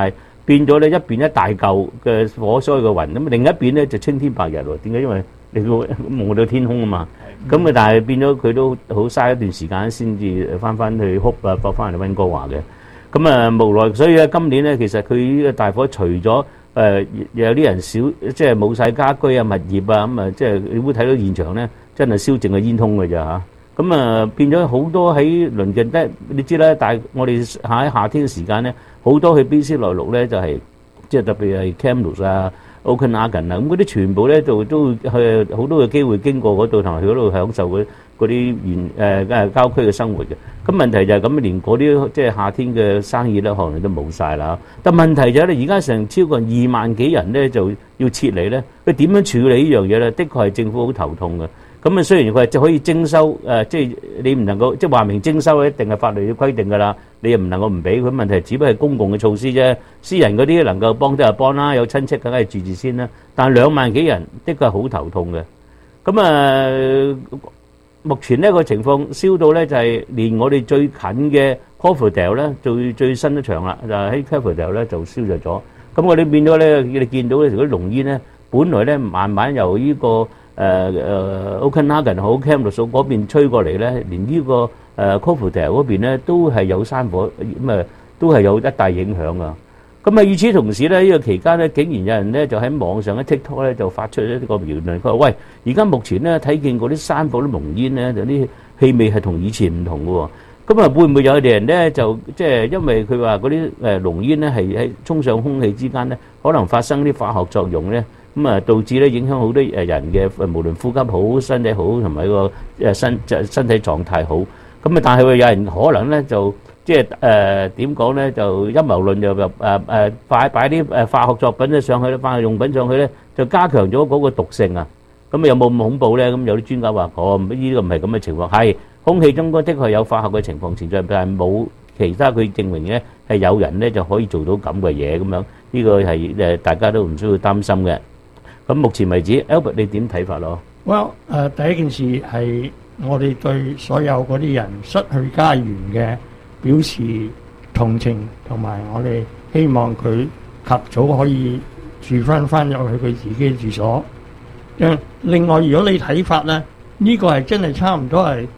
變咗咧一邊一大嚿嘅火災嘅雲，咁另一邊咧就青天白日喎。點解？因為你個望到天空啊嘛。咁啊，但係變咗佢都好嘥一段時間先至翻翻去哭啊，駁翻嚟溫哥華嘅。咁啊，無奈，所以咧今年咧，其實佢呢個大火除咗誒、呃、有啲人少，即係冇晒家居啊、物業啊，咁啊，即係你會睇到現場咧，真係燒淨個煙通嘅咋嚇。咁啊，變咗好多喺鄰近咧，你知啦，但係我哋喺夏天嘅時間咧，好多去 B C 內陸咧就係、是、即係特別係 Kamloops 啊、Okanagan 啊，咁嗰啲全部咧就都去好多嘅機會經過嗰度，同埋去嗰度享受嗰嗰啲原誒誒郊區嘅生活嘅。咁問題就係咁，連嗰啲即係夏天嘅生意咧，可能都冇晒啦。但問題就係咧，而家成超過二萬幾人咧就要撤離咧，佢點樣處理呢樣嘢咧？的確係政府好頭痛嘅。咁啊，雖然佢係可以徵收，誒、呃，即係你唔能夠，即係話明徵收一定係法律嘅規定㗎啦，你又唔能夠唔俾佢。問題只不過係公共嘅措施啫，私人嗰啲能夠幫得就幫啦，有親戚梗係住住先啦。但係兩萬幾人的確係好頭痛嘅。咁啊、呃，目前呢個情況燒到咧就係、是、連我哋最近嘅 Cloverdale 咧最最新一場啦，就喺 Cloverdale 咧就燒着咗。咁我哋變咗咧，你見到咧嗰啲濃煙咧，本來咧慢慢由呢、這個誒誒 Okanagan 好 Kamloops 嗰邊吹過嚟咧，連呢個誒 Cloverdale 嗰邊咧都係有山火，咁啊都係有一大影響啊！咁啊，與此同時咧，呢個期間咧，竟然有人咧就喺網上嘅 TikTok 咧就發出一個言論，佢話：喂，而家目前咧睇見嗰啲山火啲濃煙咧，就啲氣味係同以前唔同嘅喎。咁啊，會唔會有啲人咧就即係因為佢話嗰啲誒濃煙咧係喺衝上空氣之間咧，可能發生啲化學作用咧？咁啊，導致咧影響好多誒人嘅，無論呼吸好、身體好，同埋個誒身即係身體狀態好。咁啊，但係會有人可能咧就即係誒點講咧，就陰謀論就誒誒擺擺啲誒化學作品咧上去咧，化學用品上去咧，就加強咗嗰個毒性啊。咁啊，有冇咁恐怖咧？咁有啲專家話：哦，呢個唔係咁嘅情況，係空氣中的確有化學嘅情況存在，但係冇其他佢證明咧係有人咧就可以做到咁嘅嘢咁樣。呢個係誒大家都唔需要擔心嘅。咁目前為止 ，Albert 你點睇法咯？ Well， 誒第一件事係我哋對所有嗰啲人失去家園嘅表示同情，同埋我哋希望佢及早可以住翻翻入去佢自己嘅住所。誒，另外如果你睇法咧，呢個係真係差唔多係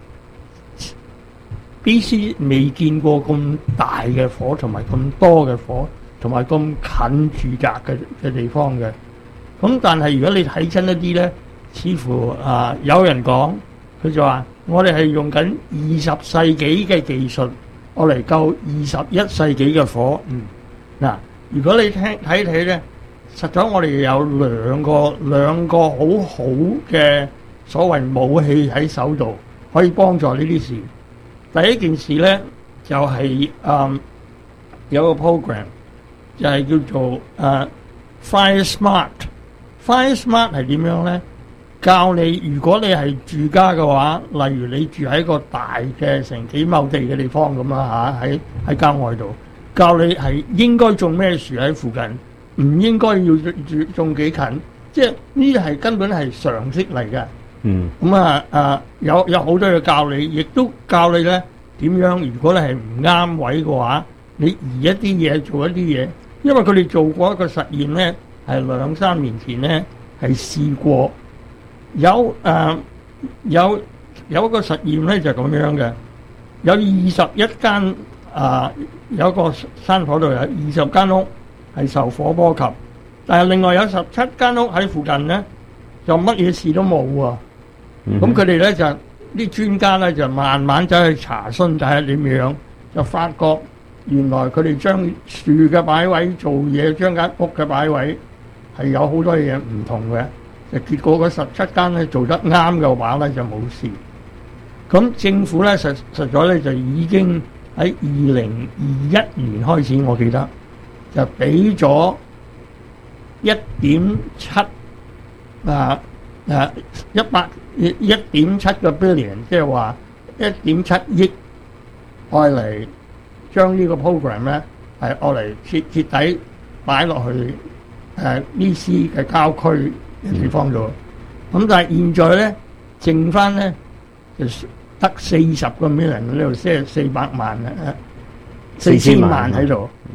B C 未見過咁大嘅火，同埋咁多嘅火，同埋咁近住宅嘅嘅地方嘅。咁但係如果你睇親一啲咧，似乎啊、呃、有人講佢就話：我哋係用緊二十世紀嘅技術，我嚟救二十一世紀嘅火。嗯，嗱，如果你聽睇睇咧，實在我哋有兩個兩個好好嘅所謂武器喺手度，可以幫助呢啲事。第一件事咧就係、是、嗯有個 program 就係叫做誒、呃、Fire Smart。Fire Smart 係點樣咧？教你如果你係住家嘅話，例如你住喺一個大嘅成幾畝地嘅地方咁啊嚇，喺喺郊外度，教你係應該種咩樹喺附近，唔應該要種種幾近，即係呢啲係根本係常識嚟嘅。 嗯。咁啊啊有有好多嘢教你，亦都教你咧點樣。如果你係唔啱位嘅話，你移一啲嘢做一啲嘢，因為佢哋做過一個實驗咧。係兩三年前咧，係試過有誒、呃、有有一個實驗咧就咁、是、樣嘅，有二十一間啊有一個山火度有二十間屋係受火波及，但係另外有十七間屋喺附近咧就乜嘢事都冇喎。咁佢哋咧就啲專家咧就慢慢走去查詢睇下點樣，就發覺原來佢哋將樹嘅擺位做嘢，將間屋嘅擺位。係有好多嘢唔同嘅，就結果嗰十七間咧做得啱嘅話咧就冇事。咁政府咧實實在咧就已經喺二零二一年開始，我記得就俾咗一點七啊啊一百一點七個 billion， 即係話一點七億愛嚟將呢個 program 咧係愛嚟徹徹底擺落去。誒呢啲嘅郊區嘅地方度，咁、嗯、但係現在咧剩翻咧就得四十個 million 呢度，即係四百萬啊，四千萬喺度。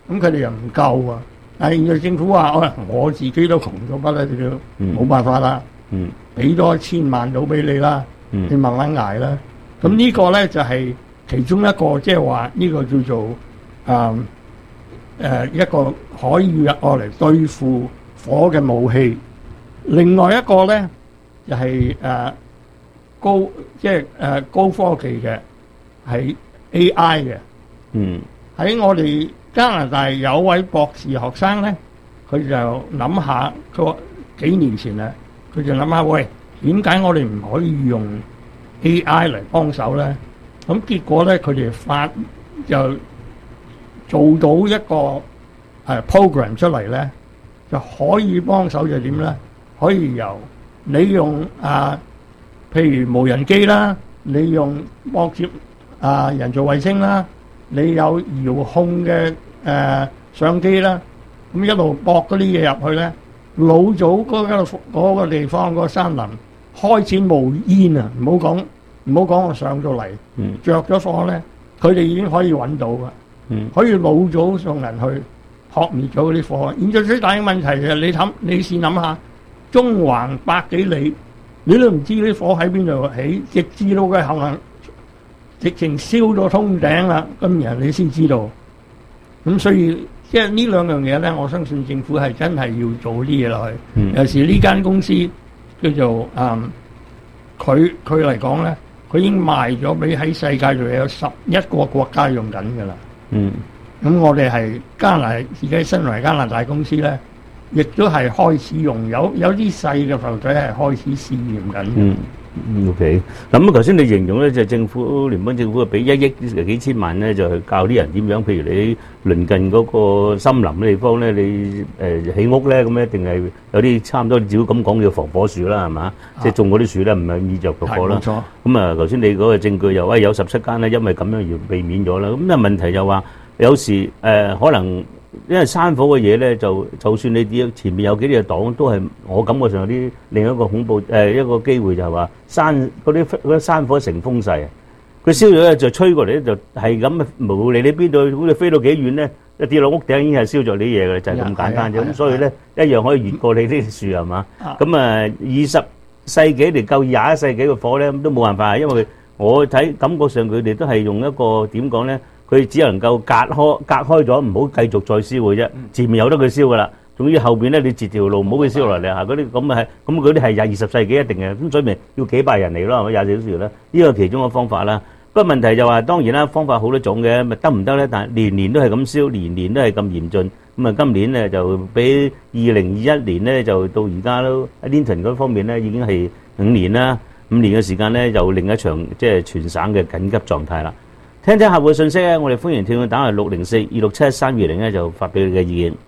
咁佢哋又唔夠啊！但係現在政府話：我我自己都窮咗不啦，都冇辦法啦，俾多一千萬到俾你啦，你慢慢捱啦。咁呢個咧就係其中一個，即係話呢個叫做誒誒一個可以用嚟對付火嘅武器。另外一個咧就係誒高即係誒高科技嘅係 A I 嘅。嗯，喺我哋加拿大有位博士學生咧，佢就諗下，佢話幾年前咧，佢就諗下，喂，點解我哋唔可以用 A I 嚟幫手咧？咁結果咧，佢哋發就做到一個誒、呃、program 出嚟咧，就可以幫手就點咧？可以由你用啊，譬如無人機啦，你用駁接啊人造衛星啦。你有遙控嘅誒、呃、相機啦，咁一路駁嗰啲嘢入去咧，老早嗰個嗰個地方嗰個山林開始冒煙啊！唔好講唔好講我上到嚟，着咗火咧，佢哋已經可以揾到噶，嗯、可以老早送人去撲滅咗嗰啲火。現在最大嘅問題就係你諗，你試諗下，中環百幾里，你都唔知啲火喺邊度起，直至到佢行行。直情燒到通頂啦，今日你先知道。咁所以即係呢兩樣嘢咧，我相信政府係真係要做啲嘢落去。嗯、有時呢間公司叫做誒，佢佢嚟講咧，佢已經賣咗俾喺世界度有十一個國家用緊㗎啦。嗯，咁我哋係加拿大自己身為加拿大公司咧，亦都係開始用，有有啲細嘅浮水係開始試驗緊嘅。嗯 O K， 咁啊，頭先你形容咧就係政府聯邦政府啊，俾一億幾千萬咧，就去教啲人點樣。譬如你鄰近嗰個森林嘅地方咧，你誒起屋咧，咁一定係有啲差唔多，照咁講叫防火樹啦，係嘛？即係種嗰啲樹咧，唔係易着嘅火啦。冇錯。咁啊，頭先你嗰個證據又喂有十七間咧，因為咁樣而避免咗啦。咁啊問題就話有時誒可能。因為山火嘅嘢咧，就就算你啲前面有幾條擋，都係我感覺上有啲另一個恐怖誒、呃、一個機會就係話山嗰啲嗰啲山火成風勢，佢燒咗咧就吹過嚟咧就係咁無理你邊度，好似飛到幾遠咧，一跌落屋頂已經係燒咗啲嘢嘅，就係、是、咁簡單啫。咁所以咧一樣可以越過你啲樹係嘛？咁啊二十世紀嚟救廿一世紀嘅火咧，都冇辦法，因為我睇感覺上佢哋都係用一個點講咧。佢只能夠隔開隔開咗，唔好繼續再燒嘅啫。前面有得佢燒噶啦，總之後邊咧你截條路唔好佢燒落嚟嚇。嗰啲咁啊係，咁嗰啲係廿二十世紀一定嘅，咁所以咪要幾百人嚟咯，係咪廿四小時咧？呢個其中嘅方法啦。不過問題就話當然啦，方法好多種嘅，咪得唔得咧？但係年年都係咁燒，年年都係咁嚴峻。咁啊，今年咧就比二零二一年咧就到而家都喺 Linton 嗰方面咧已經係五年啦，五年嘅時間咧就另一場即係全省嘅緊急狀態啦。聽聽客戶嘅信息咧，我哋歡迎聽眾打嚟六零四二六七三二零咧，就發表你嘅意見。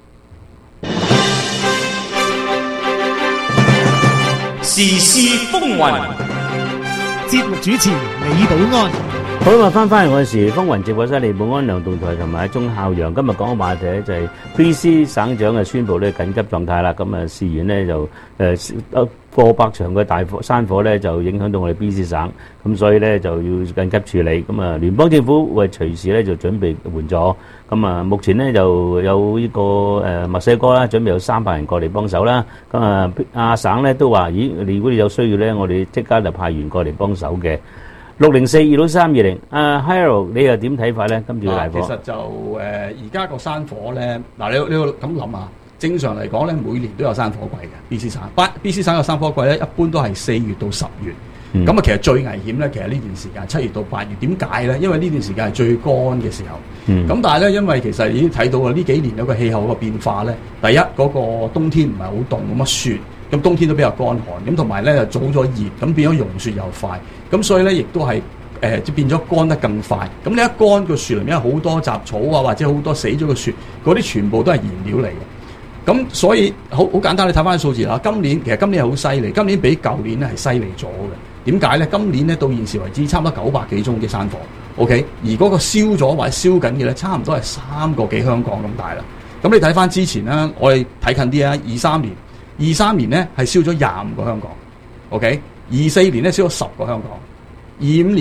時事風雲， 節目主持李寶安。 好啦，翻翻嚟我哋時風雲直播室，李寶安、梁棟台同埋鐘孝陽，今日講嘅話題咧就係 B C 省長嘅宣布咧緊急狀態啦。咁啊，事源咧就誒誒過百場嘅大火山火咧就影響到我哋 B C 省，咁所以咧就要緊急處理。咁啊，聯邦政府為隨時咧就準備援助。咁啊，目前咧就有呢個誒墨西哥啦，準備有三百人過嚟幫手啦。咁啊，亞省咧都話：咦，如果你有需要咧，我哋即刻就派員過嚟幫手嘅。六零四二六三二零，阿 Harold 你又點睇法咧？今次嘅大火， 其實就誒而家個山火咧，嗱你你要咁諗下，正常嚟講咧，每年都有山火季嘅 B C 省，B C 省嘅山火季咧，一般都係四月到十月。咁啊、嗯，其實最危險咧，其實呢段時間七月到八月，點解咧？因為呢段時間係最乾嘅時候。咁、嗯、但係咧，因為其實已經睇到啦，呢幾年有個氣候個變化咧，第一嗰、那個冬天唔係好凍，冇乜雪。咁冬天都比較乾寒，咁同埋咧又早咗熱，咁變咗融雪又快，咁所以咧亦都係誒即變咗乾得更快。咁你一乾個樹林，因為好多雜草啊，或者好多死咗嘅雪，嗰啲全部都係燃料嚟嘅。咁所以好好簡單，你睇翻數字啦。今年其實今年係好犀利，今年比舊年咧係犀利咗嘅。點解咧？今年咧到現時為止，差唔多九百幾宗嘅山火 ，OK， 而嗰個燒咗或者燒緊嘅咧，差唔多係三個幾香港咁大啦。咁你睇翻之前啦，我哋睇近啲啊，二三年。二三年咧係燒咗廿五個香港 ，OK， 二四年咧燒咗十個香港，二五年咧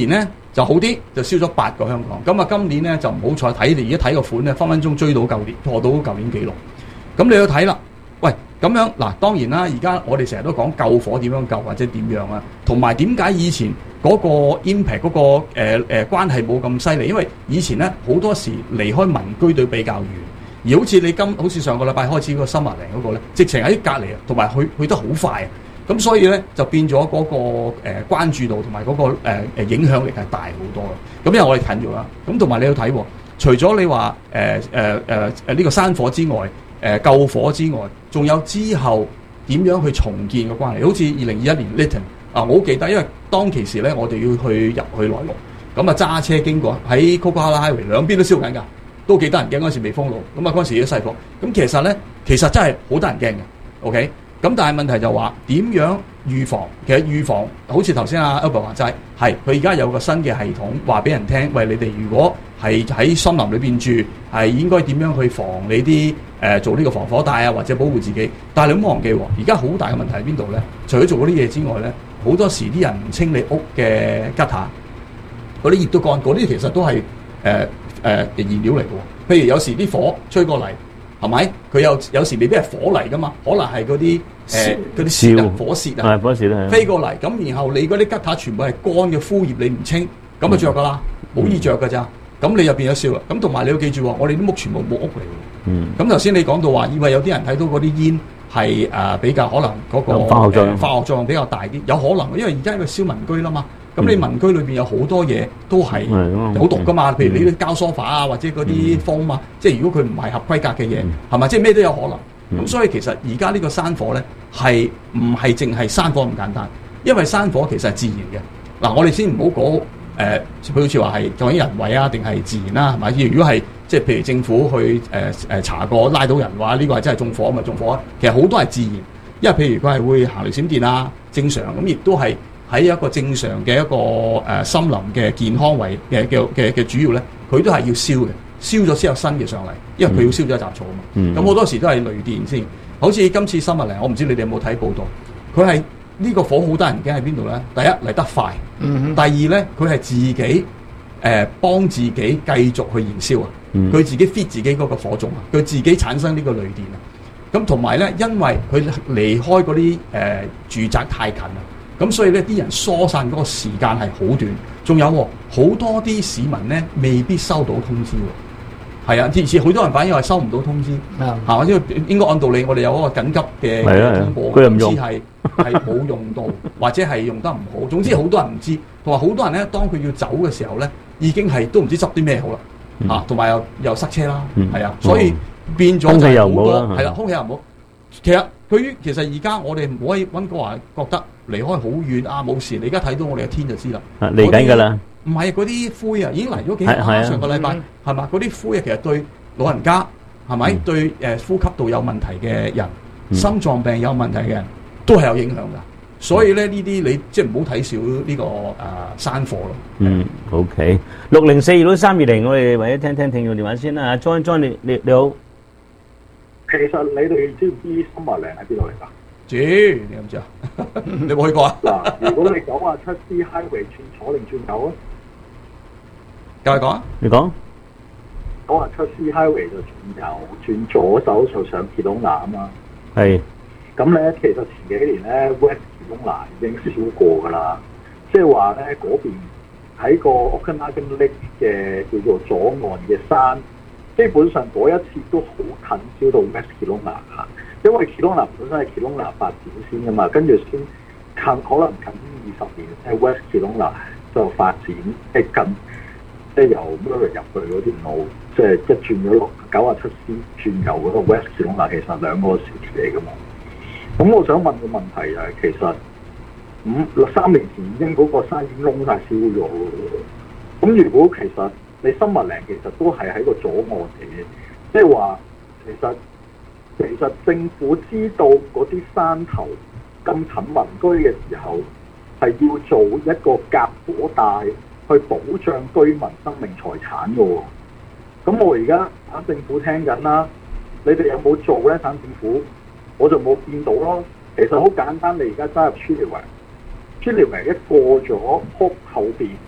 就好啲，就燒咗八個香港。咁啊，今年咧就唔好彩睇，你而家睇個款咧，分分鐘追到舊年，破到舊年紀錄。咁你要睇啦，喂，咁樣嗱，當然啦，而家我哋成日都講救火點樣救或者點樣啊，同埋點解以前嗰個 impact 嗰個誒誒、呃、關係冇咁犀利，因為以前咧好多時離開民居都比較遠，而好似你今好似上個禮拜開始嗰個森麻嶺嗰個咧，直情喺隔離啊，同埋去去得好快啊，咁所以咧就變咗嗰、那個誒、呃、關注度同埋嗰個誒誒、呃、影響力係大好多啦。咁因為我哋近咗啦，咁同埋你要睇喎，除咗你話誒誒誒誒呢個山火之外，誒、呃、救火之外，仲有之後點樣去重建個關係？好似二零二一年 Lytton 啊，我好記得，因為當其時咧，我哋要去入去內陸，咁啊揸車經過喺 Coquihalla Highway 兩邊都燒緊㗎，都幾得人驚。嗰陣時未封路，咁啊嗰陣時啲細火，咁其實咧其實真係好得人驚嘅。OK，咁但係問題就話點樣預防？其實預防好似頭先阿 Albert 話齋，係佢而家有個新嘅系統，話俾人聽，喂，你哋如果係喺森林裏邊住，係應該點樣去防你啲誒、呃、做呢個防火帶啊，或者保護自己。但係你唔好忘記喎，而家好大嘅問題喺邊度咧？除咗做嗰啲嘢之外咧，好多時啲人唔清理屋嘅吉塔，嗰啲葉都乾，嗰啲其實都係誒誒燃料嚟嘅喎。譬如有時啲火吹過嚟，係咪？佢有有時未必係火嚟噶嘛，可能係嗰啲誒嗰啲屑啊、火屑啊， 火屑飛過嚟。咁然後你嗰啲吉塔全部係乾嘅枯葉，你唔清，咁就着㗎啦，好、嗯、易着㗎咋。咁你入邊有燒啦。咁同埋你要記住喎，我哋啲屋全部木屋嚟嘅。嗯。咁頭先你講到話，以為有啲人睇到嗰啲煙係誒、呃、比較可能嗰、嗰個化學作用、呃、 化學作用比較大啲，有可能，因為而家係個燒民居啦嘛。咁你民居裏邊有好多嘢都係有毒噶嘛，譬如你啲膠梳化啊，或者嗰啲風啊，即係如果佢唔係合規格嘅嘢，係咪？即係咩都有可能。咁所以其實而家呢個山火咧係唔係淨係山火咁簡單？因為山火其實係自然嘅。嗱，我哋先唔好講誒，佢好似話係究竟人為啊定係自然啦，係咪？如果係即係譬如政府去誒誒、呃、查過拉到人話呢個係真係縱火，咪縱火啊？其實好多係自然，因為譬如佢係會行雷閃電啊，正常咁亦都係。喺一個正常嘅一個誒、呃、森林嘅健康位嘅嘅嘅嘅主要咧，佢都係要燒嘅，燒咗先有新嘅上嚟，因為佢要燒咗一雜草啊嘛。咁好、嗯、多時都係雷電先，好似今次森麻嶺，我唔知你哋有冇睇報道，佢係呢個火好得人驚喺邊度咧？第一嚟得快，嗯、第二咧佢係自己誒、呃、幫自己繼續去燃燒啊，佢、嗯、自己 fit 自己嗰個火種啊，佢自己產生呢個雷電啊。咁同埋咧，因為佢離開嗰啲誒住宅太近啊。咁所以咧，啲人疏散嗰個時間係好短，仲有好多啲市民咧未必收到通知喎。係啊，而且好多人反映係收唔到通知，係嘛？因為應該按道理，我哋有嗰個緊急嘅通報，通知係係冇用到，或者係用得唔好。總之好多人唔知，同埋好多人咧，當佢要走嘅時候咧，已經係都唔知執啲咩好啦，嚇，同埋又又塞車啦，係啊，所以變咗就係好多係啦，空氣又唔好。其實對於其實而家我哋唔可以溫哥華覺得離開好遠啊冇事，你而家睇到我哋嘅天就知啦。 嚟緊㗎啦， 唔係嗰啲灰啊，已經嚟咗幾日啦。上個禮拜係嘛？嗰啲灰啊，其實對老人家係咪、嗯、對誒、呃、呼吸道有問題嘅人、嗯、心臟病有問題嘅人都係有影響㗎。所以咧呢啲你即係唔好睇少呢、呢個誒、呃、山火咯。 嗯 ，OK， 六零四二六三二零，我哋為咗聽聽聽眾電話先啦。John John 你你你好。 其實你哋知唔知森麻嶺喺邊度嚟㗎？ 知，你知唔知啊？你有冇去過啊？ 嗱，如果你九啊七 C Highway 轉左定轉右啊？ 繼續講啊！ 你講九啊七 C Highway 就轉右，轉左手就上傑隆拿啊嘛。 係。 咁咧，其實前幾年咧 West 傑隆拿已經燒過㗎啦。即係話咧，嗰邊喺個 Okanagan Lake 嘅叫做左岸嘅山。基本上嗰一次都好近燒到 West Kelowna 嚇，因為 Kelowna 本身係 Kelowna 發展先㗎嘛，跟住先近可能近二十年，喺 West Kelowna 就發展即近，即係由 Murray 入去嗰條路，即係一轉咗落九啊七 C 轉右嗰個 West Kelowna，其實兩個時期嚟㗎嘛。咁我想問個問題就係、是，其實五三年前已經嗰個山已經窿曬燒咗，咁如果其實你森麻嶺其實都係喺個左岸嚟嘅，即係話其實其實政府知道嗰啲山頭咁近民居嘅時候，係要做一個隔火帶去保障居民生命財產嘅喎。咁我而家省政府聽緊啦，你哋有冇做咧？省政府我就冇見到咯。其實好簡單，你而家揸入 Chilliwack，Chilliwack 一過咗 Hope 後邊。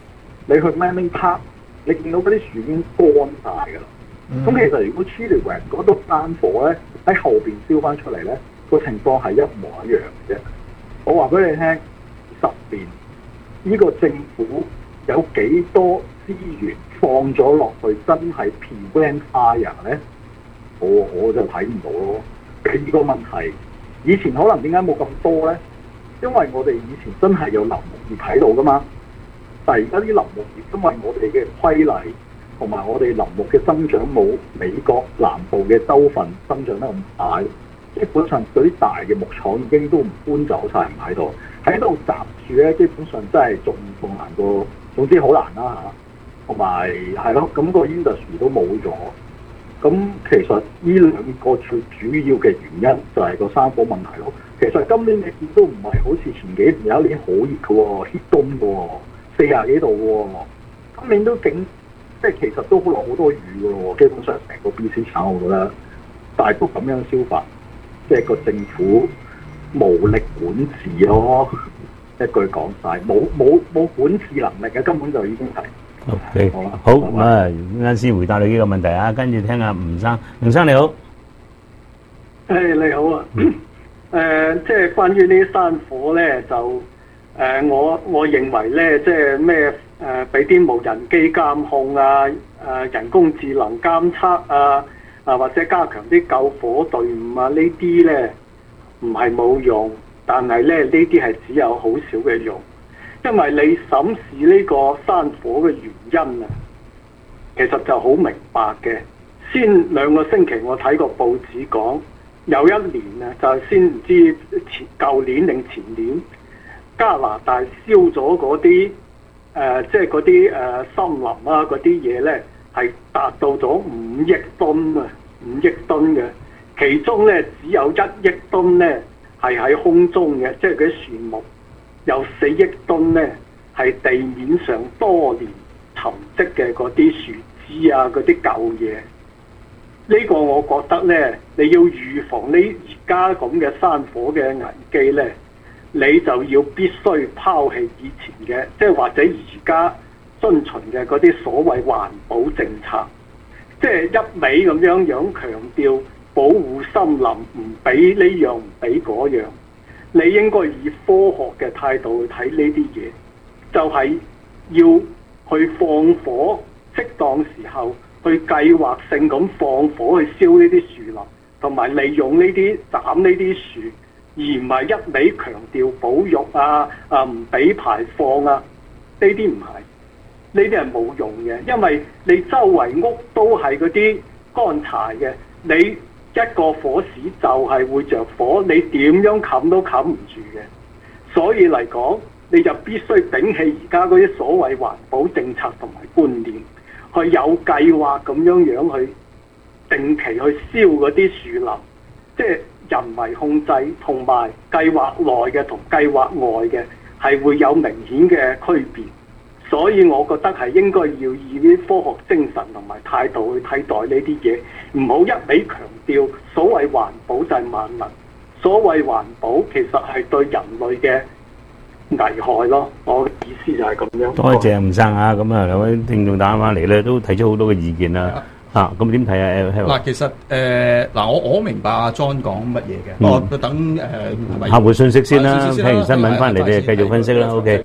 你去 Manning Park，你見到嗰啲樹已經乾晒㗎啦。咁、嗯、其實如果 Chilliwack 嗰度山火咧喺後邊燒翻出嚟咧，個情況係一模一樣嘅啫。我話俾你聽，十年呢、呢個政府有幾多資源放咗落去，真係 prevent fire 咧？我我就睇唔到咯。第二個問題，以前可能點解冇咁多咧？因為我哋以前真係有林木業喺度噶嘛，但係而家啲林木業因為我哋嘅規例同埋我哋林木嘅增長冇美國南部嘅州份增長得咁快，基本上嗰啲大嘅木廠已經都唔搬走晒，唔喺度，喺度閘住咧，基本上真係仲仲難過，總之好難啦嚇。同埋係咯，咁、個 industry 都冇咗。咁其實呢兩個最主要嘅原因就係個山火問題咯。其實今年你見都唔係好似前幾年有一年好熱嘅喎 ，hit 冬嘅喎，四廿幾度嘅喎。今年都整即係其實都落好多雨嘅喎，基本上成個 B C 省我覺得，但係都咁樣消化，即係個政府無力管治咯。一句講晒，冇冇冇管治能力嘅，根本就已經係。 OK，好啦，好咁啊，啱先回答你呢個問題啊，跟住聽下吳生，吳生你好， 誒、hey, 你好啊，誒、呃、即係關於呢啲山火咧，就誒、呃、我我認為咧，即係咩誒俾啲無人機監控啊，誒、呃、人工智能監測啊，啊或者加強啲救火隊伍啊，呢啲咧唔係冇用，但係咧呢啲係只有好少嘅用。因為你審視呢個山火嘅原因啊，其實就好明白嘅。先兩個星期我睇過報紙講，有一年啊，就係先唔知前舊年定前年，加拿大燒咗嗰啲誒，即係嗰啲誒森林啊嗰啲嘢咧，係達到咗五億噸啊，五億噸嘅，其中咧只有一億噸咧係喺空中嘅，即係嗰啲樹木。有四億噸咧，係地面上多年沉積嘅嗰啲樹枝啊，嗰啲舊嘢。呢、這個我覺得咧，你要預防呢而家咁嘅山火嘅危機咧，你就要必須拋棄以前嘅，即係或者而家遵循嘅嗰啲所謂環保政策，即係一味咁樣樣強調保護森林，唔俾呢樣唔俾嗰樣。你應該以科學嘅態度去睇呢啲嘢，就係、是、要去放火，適當時候去計劃性咁放火去燒呢啲樹林，同埋利用呢啲斬呢啲樹，而唔係一味強調保育啊啊唔俾排放啊，呢啲唔係，呢啲係冇用嘅，因為你周圍屋都係嗰啲乾柴嘅，你一個火屎就係會着火，你點樣冚都冚唔住嘅。所以嚟講，你就必須摒棄而家嗰啲所謂環保政策同埋觀念，去有計劃咁樣樣去定期去燒嗰啲樹林，即係人為控制同埋計劃內嘅同計劃外嘅係會有明顯嘅區別。所以我覺得係應該要以啲科學精神同埋態度去睇待呢啲嘢，唔好一味強調所謂環保就係萬能，所謂環保其實係對人類嘅危害咯。我嘅意思就係咁樣。 多謝吳生啊，咁啊兩位聽眾打翻嚟咧，都提出好多嘅意見啦。啊，咁點睇啊？ 嗱，其實誒嗱，我我明白阿 John 講乜嘢嘅，我等誒客戶信息先啦，聽完新聞翻嚟你繼續分析啦。OK。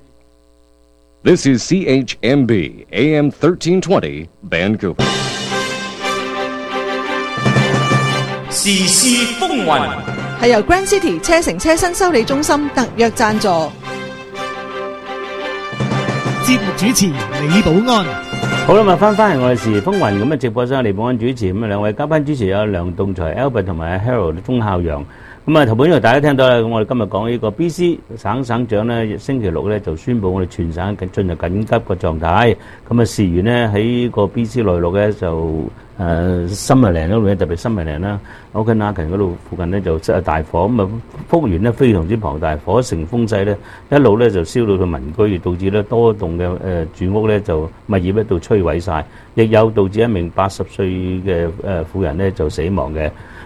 This is C H M B A M thirteen twenty Vancouver. 時事風雲係由 Grand City 車城車身修理中心特約贊助。 節目主持李寶安。 好啦，咁翻翻嚟我哋時事風雲咁啊，直播室李寶安主持，咁啊兩位嘉賓主持有梁棟才 Albert 同埋 Harold 鐘孝陽。咁啊，頭本呢度大家聽到啦，咁我哋今日講呢個 B C 省省長咧，星期六咧就宣布我哋全省進入緊急嘅狀態。咁啊，事緣呢喺個 B C 內陸咧就誒森美蘭嗰度咧，特別森美蘭啦、Okanagan 嗰度附近咧就出大火，咁啊幅員咧非常之龐大，火成風勢咧一路咧就燒到去民居，導致咧多棟嘅誒住屋咧就物業咧到摧毀晒，亦有導致一名八十歲嘅誒婦人咧就死亡嘅。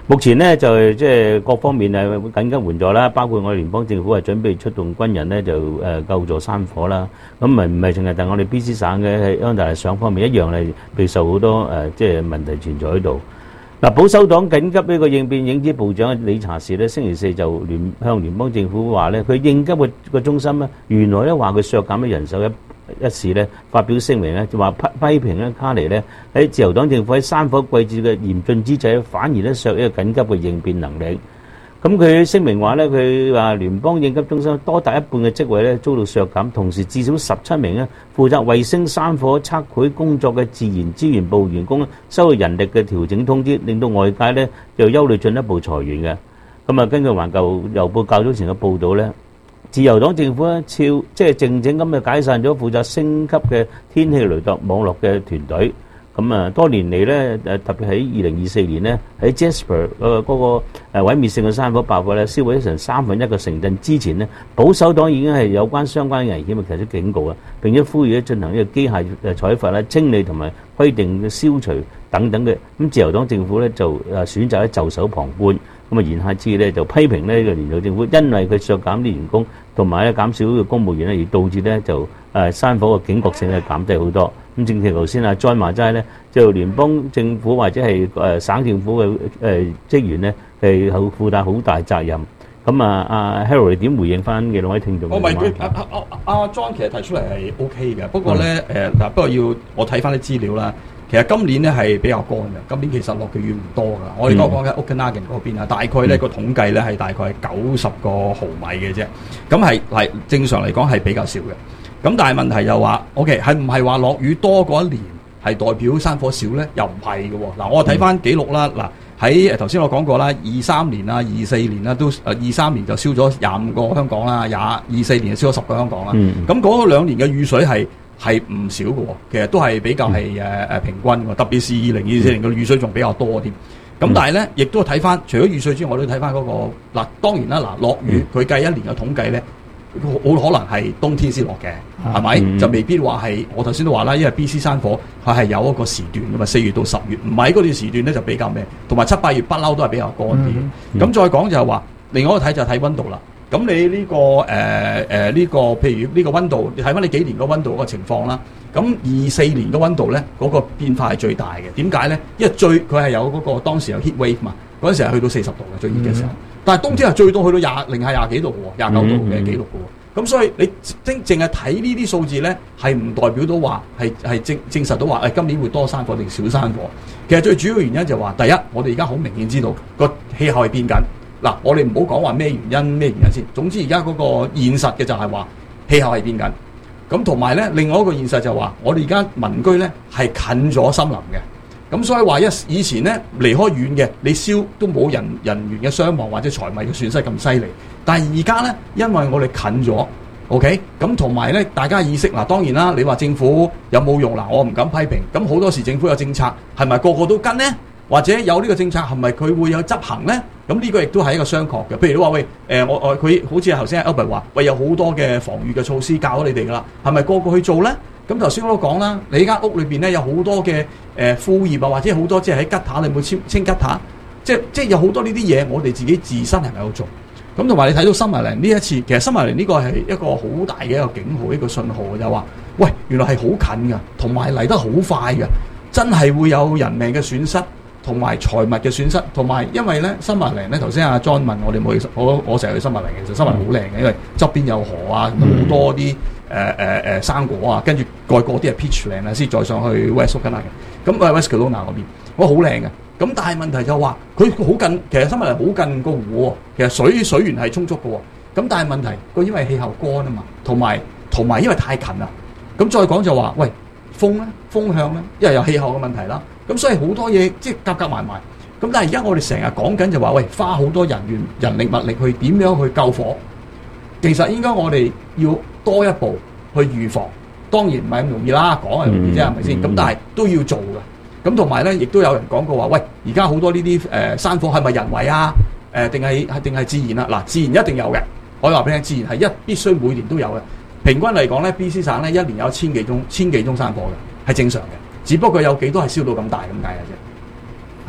目前呢，就即係各方面係會緊急援助啦，包括我哋聯邦政府係準備出動軍人呢，就誒救助山火啦。咁唔係唔係淨係但我哋 B C 省嘅喺安大略省方面一樣係備受好多誒即係問題存在喺度。嗱，保守黨緊急呢個應變影子部長理查士咧，星期四就聯向聯邦政府話咧，佢應急嘅個中心咧，原來咧話佢削減咗人手一一事咧，發表聲明咧，就話批批評咧卡尼咧喺自由黨政府喺山火季節嘅嚴峻之際，反而咧削一個緊急嘅應變能力。咁佢聲明話咧，佢話聯邦應急中心多達一半嘅職位咧遭到削減，同時至少十七名咧負責衛星山火測繪工作嘅自然資源部員工收到人力嘅調整通知，令到外界咧就憂慮進一步裁員嘅。咁啊，根據環球郵報較早前嘅報導咧，自由黨政府咧超即係靜靜咁就解散咗負責升級嘅天氣雷達網絡嘅團隊。咁啊，多年嚟咧，誒特別喺二零二四年咧，喺 Jasper 嗰個誒毀滅性嘅山火爆發咧，燒毀咗成三分一個城鎮之前咧，保守黨已經係有關相關嘅危險啊提出警告啊，並且呼籲咧進行呢個機械誒採伐啦、清理同埋規定嘅消除等等嘅。咁自由黨政府咧就誒選擇咧袖手旁觀，咁啊言下之意咧就批評呢個聯邦政府，因為佢削減啲員工同埋咧減少嘅公務員咧，而導致咧就誒山火嘅警覺性咧減低好多。咁正如頭先阿 John 話齋咧，就聯邦政府或者係誒省政府嘅誒職員咧係好負擔好大責任。咁啊，阿 Harold 你點回應翻嘅兩位聽眾？ 我唔係佢阿阿阿阿 John 其實提出嚟係 O K 嘅，不過咧誒嗱，不過要我睇翻啲資料啦。其實今年咧係比較乾嘅，今年其實落嘅雨唔多㗎。我哋講講緊 Okanagan 嗰邊啊，大概咧個統計咧係大概係九十個毫米嘅啫。咁係係正常嚟講係比較少嘅。咁但係問題就話 ，OK 係唔係話落雨多嗰一年係代表山火少咧？又唔係嘅喎。嗱，我睇翻記錄啦，嗱喺誒頭先我講過啦，二三年啦、二四年啦，都誒二三年就燒咗廿五個香港啦，廿二四年就燒咗十個香港啦。咁嗰兩年嘅雨水係係唔少嘅喎，其實都係比較係誒誒平均嘅，特別是二零二四年嘅雨水仲比較多啲。咁但係咧，亦都睇翻除咗雨水之外，我都睇翻嗰個嗱，當然啦，嗱落雨佢計一年嘅統計咧。好可能係冬天先落嘅，係咪？嗯、就未必話係我頭先都話啦，因為 B C 山火佢係有一個時段㗎嘛，四月到十月，唔係嗰段時段咧就比較咩，同埋七八月不嬲都係比較乾啲。咁、嗯嗯、再講就係話，另外一個睇就係睇溫度啦。咁你呢、呢個誒誒呢個譬如呢個溫度，你睇翻你幾年個溫度嗰個情況啦。咁二四年嘅溫度咧，嗰、嗰個變化係最大嘅。點解咧？因為最佢係有嗰、嗰個當時有 heat wave 嘛，嗰陣時係去到四十度嘅最熱嘅時候。嗯但係冬天係最多去到廿零下廿幾度嘅，廿九度嘅記錄嘅喎。咁、嗯嗯、所以你淨淨係睇呢啲數字咧，係唔代表到話係係證證實到話誒、哎、今年會多山火定少山火。其實最主要原因就係話，第一我哋而家好明顯知道個氣候係變緊。嗱，我哋唔好講話咩原因咩原因先。總之而家嗰個現實嘅就係話氣候係變緊。咁同埋咧，另外一個現實就係話，我哋而家民居咧係近咗森林嘅。咁所以話一以前咧離開遠嘅，你燒都冇人人員嘅傷亡或者財物嘅損失咁犀利。但係而家咧，因為我哋近咗 ，OK，咁同埋咧，大家意識嗱，當然啦，你話政府有冇用嗱？我唔敢批評。咁好多時政府有政策，係咪個個都跟呢？或者有呢個政策，係咪佢會有執行咧？咁呢個亦都係一個商榷嘅。譬如你話喂，誒、呃、我我佢好似頭先 Albert 話，喂有好多嘅防禦嘅措施教咗你哋噶啦，係咪個個去做咧？咁頭先我都講啦，你間屋裏邊咧有好多嘅誒枯葉啊，或者好多即係喺吉塔，你有冇清清吉塔？即係即係有好多呢啲嘢，我哋自己自身係咪有做？咁同埋你睇到Summerland呢一次，其實Summerland呢個係一個好大嘅一個警號，一個信號就係話，喂，原來係好近㗎，同埋嚟得好快㗎，真係會有人命嘅損失，同埋財物嘅損失，同埋因為咧Summerland咧，頭先阿 John 問我哋冇去，我我成日去Summerland嘅，其實Summerland好靚嘅，因為側邊有河啊，好多啲。誒誒誒生果啊，跟住蓋過啲係 peachland 啊，先再上去 West Okanagan 嘅，咁誒 West Kelowna 嗰邊，哇好靚嘅，咁但係問題就話佢好近，其實新聞係好近個湖喎，其實水水源係充足嘅喎，咁但係問題佢因為氣候乾啊嘛，同埋同埋因為太近啦，咁再講就話喂風咧風向咧，因為有氣候嘅問題啦，咁所以好多嘢即係夾夾埋埋，咁但係而家我哋成日講緊就話喂花好多人員人力物力去點樣去救火，其實應該我哋要多一步去預防，當然唔係咁容易啦，講係容易啫，係咪先？咁但係都要做嘅。咁同埋咧，亦都有人講過話，喂，而家好多呢啲誒山火係咪人為啊？誒定係係定係自然啊？嗱，自然一定有嘅。我話俾你聽，自然係一必須每年都有嘅。平均嚟講咧 ，B C 省咧一年有千幾宗千幾宗山火嘅，係正常嘅。只不過有幾多係燒到咁大咁解嘅啫。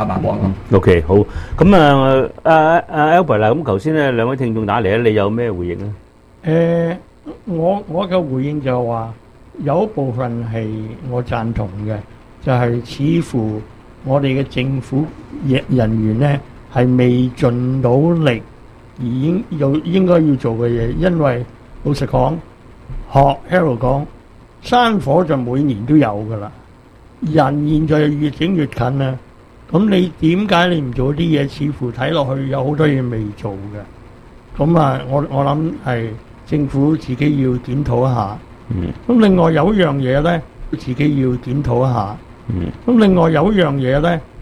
係嘛？冇人 OK， 好。咁啊，阿阿 Albert 啦，咁頭先咧兩位聽眾打嚟咧，你有咩回應咧？ 誒、呃，我我嘅回應就係話，有一部分係我贊同嘅，就係、是、似乎我哋嘅政府人員咧係未盡到力，而應有應該要做嘅嘢，因為老實講，學 Harold 講，山火就每年都有噶啦，人現在越整越近啦，咁你點解你唔做啲嘢？似乎睇落去有好多嘢未做嘅，咁啊，我我諗係。政府自己要檢討一下，咁另外有一樣嘢咧，自己要檢討一下，咁另外有一樣嘢咧。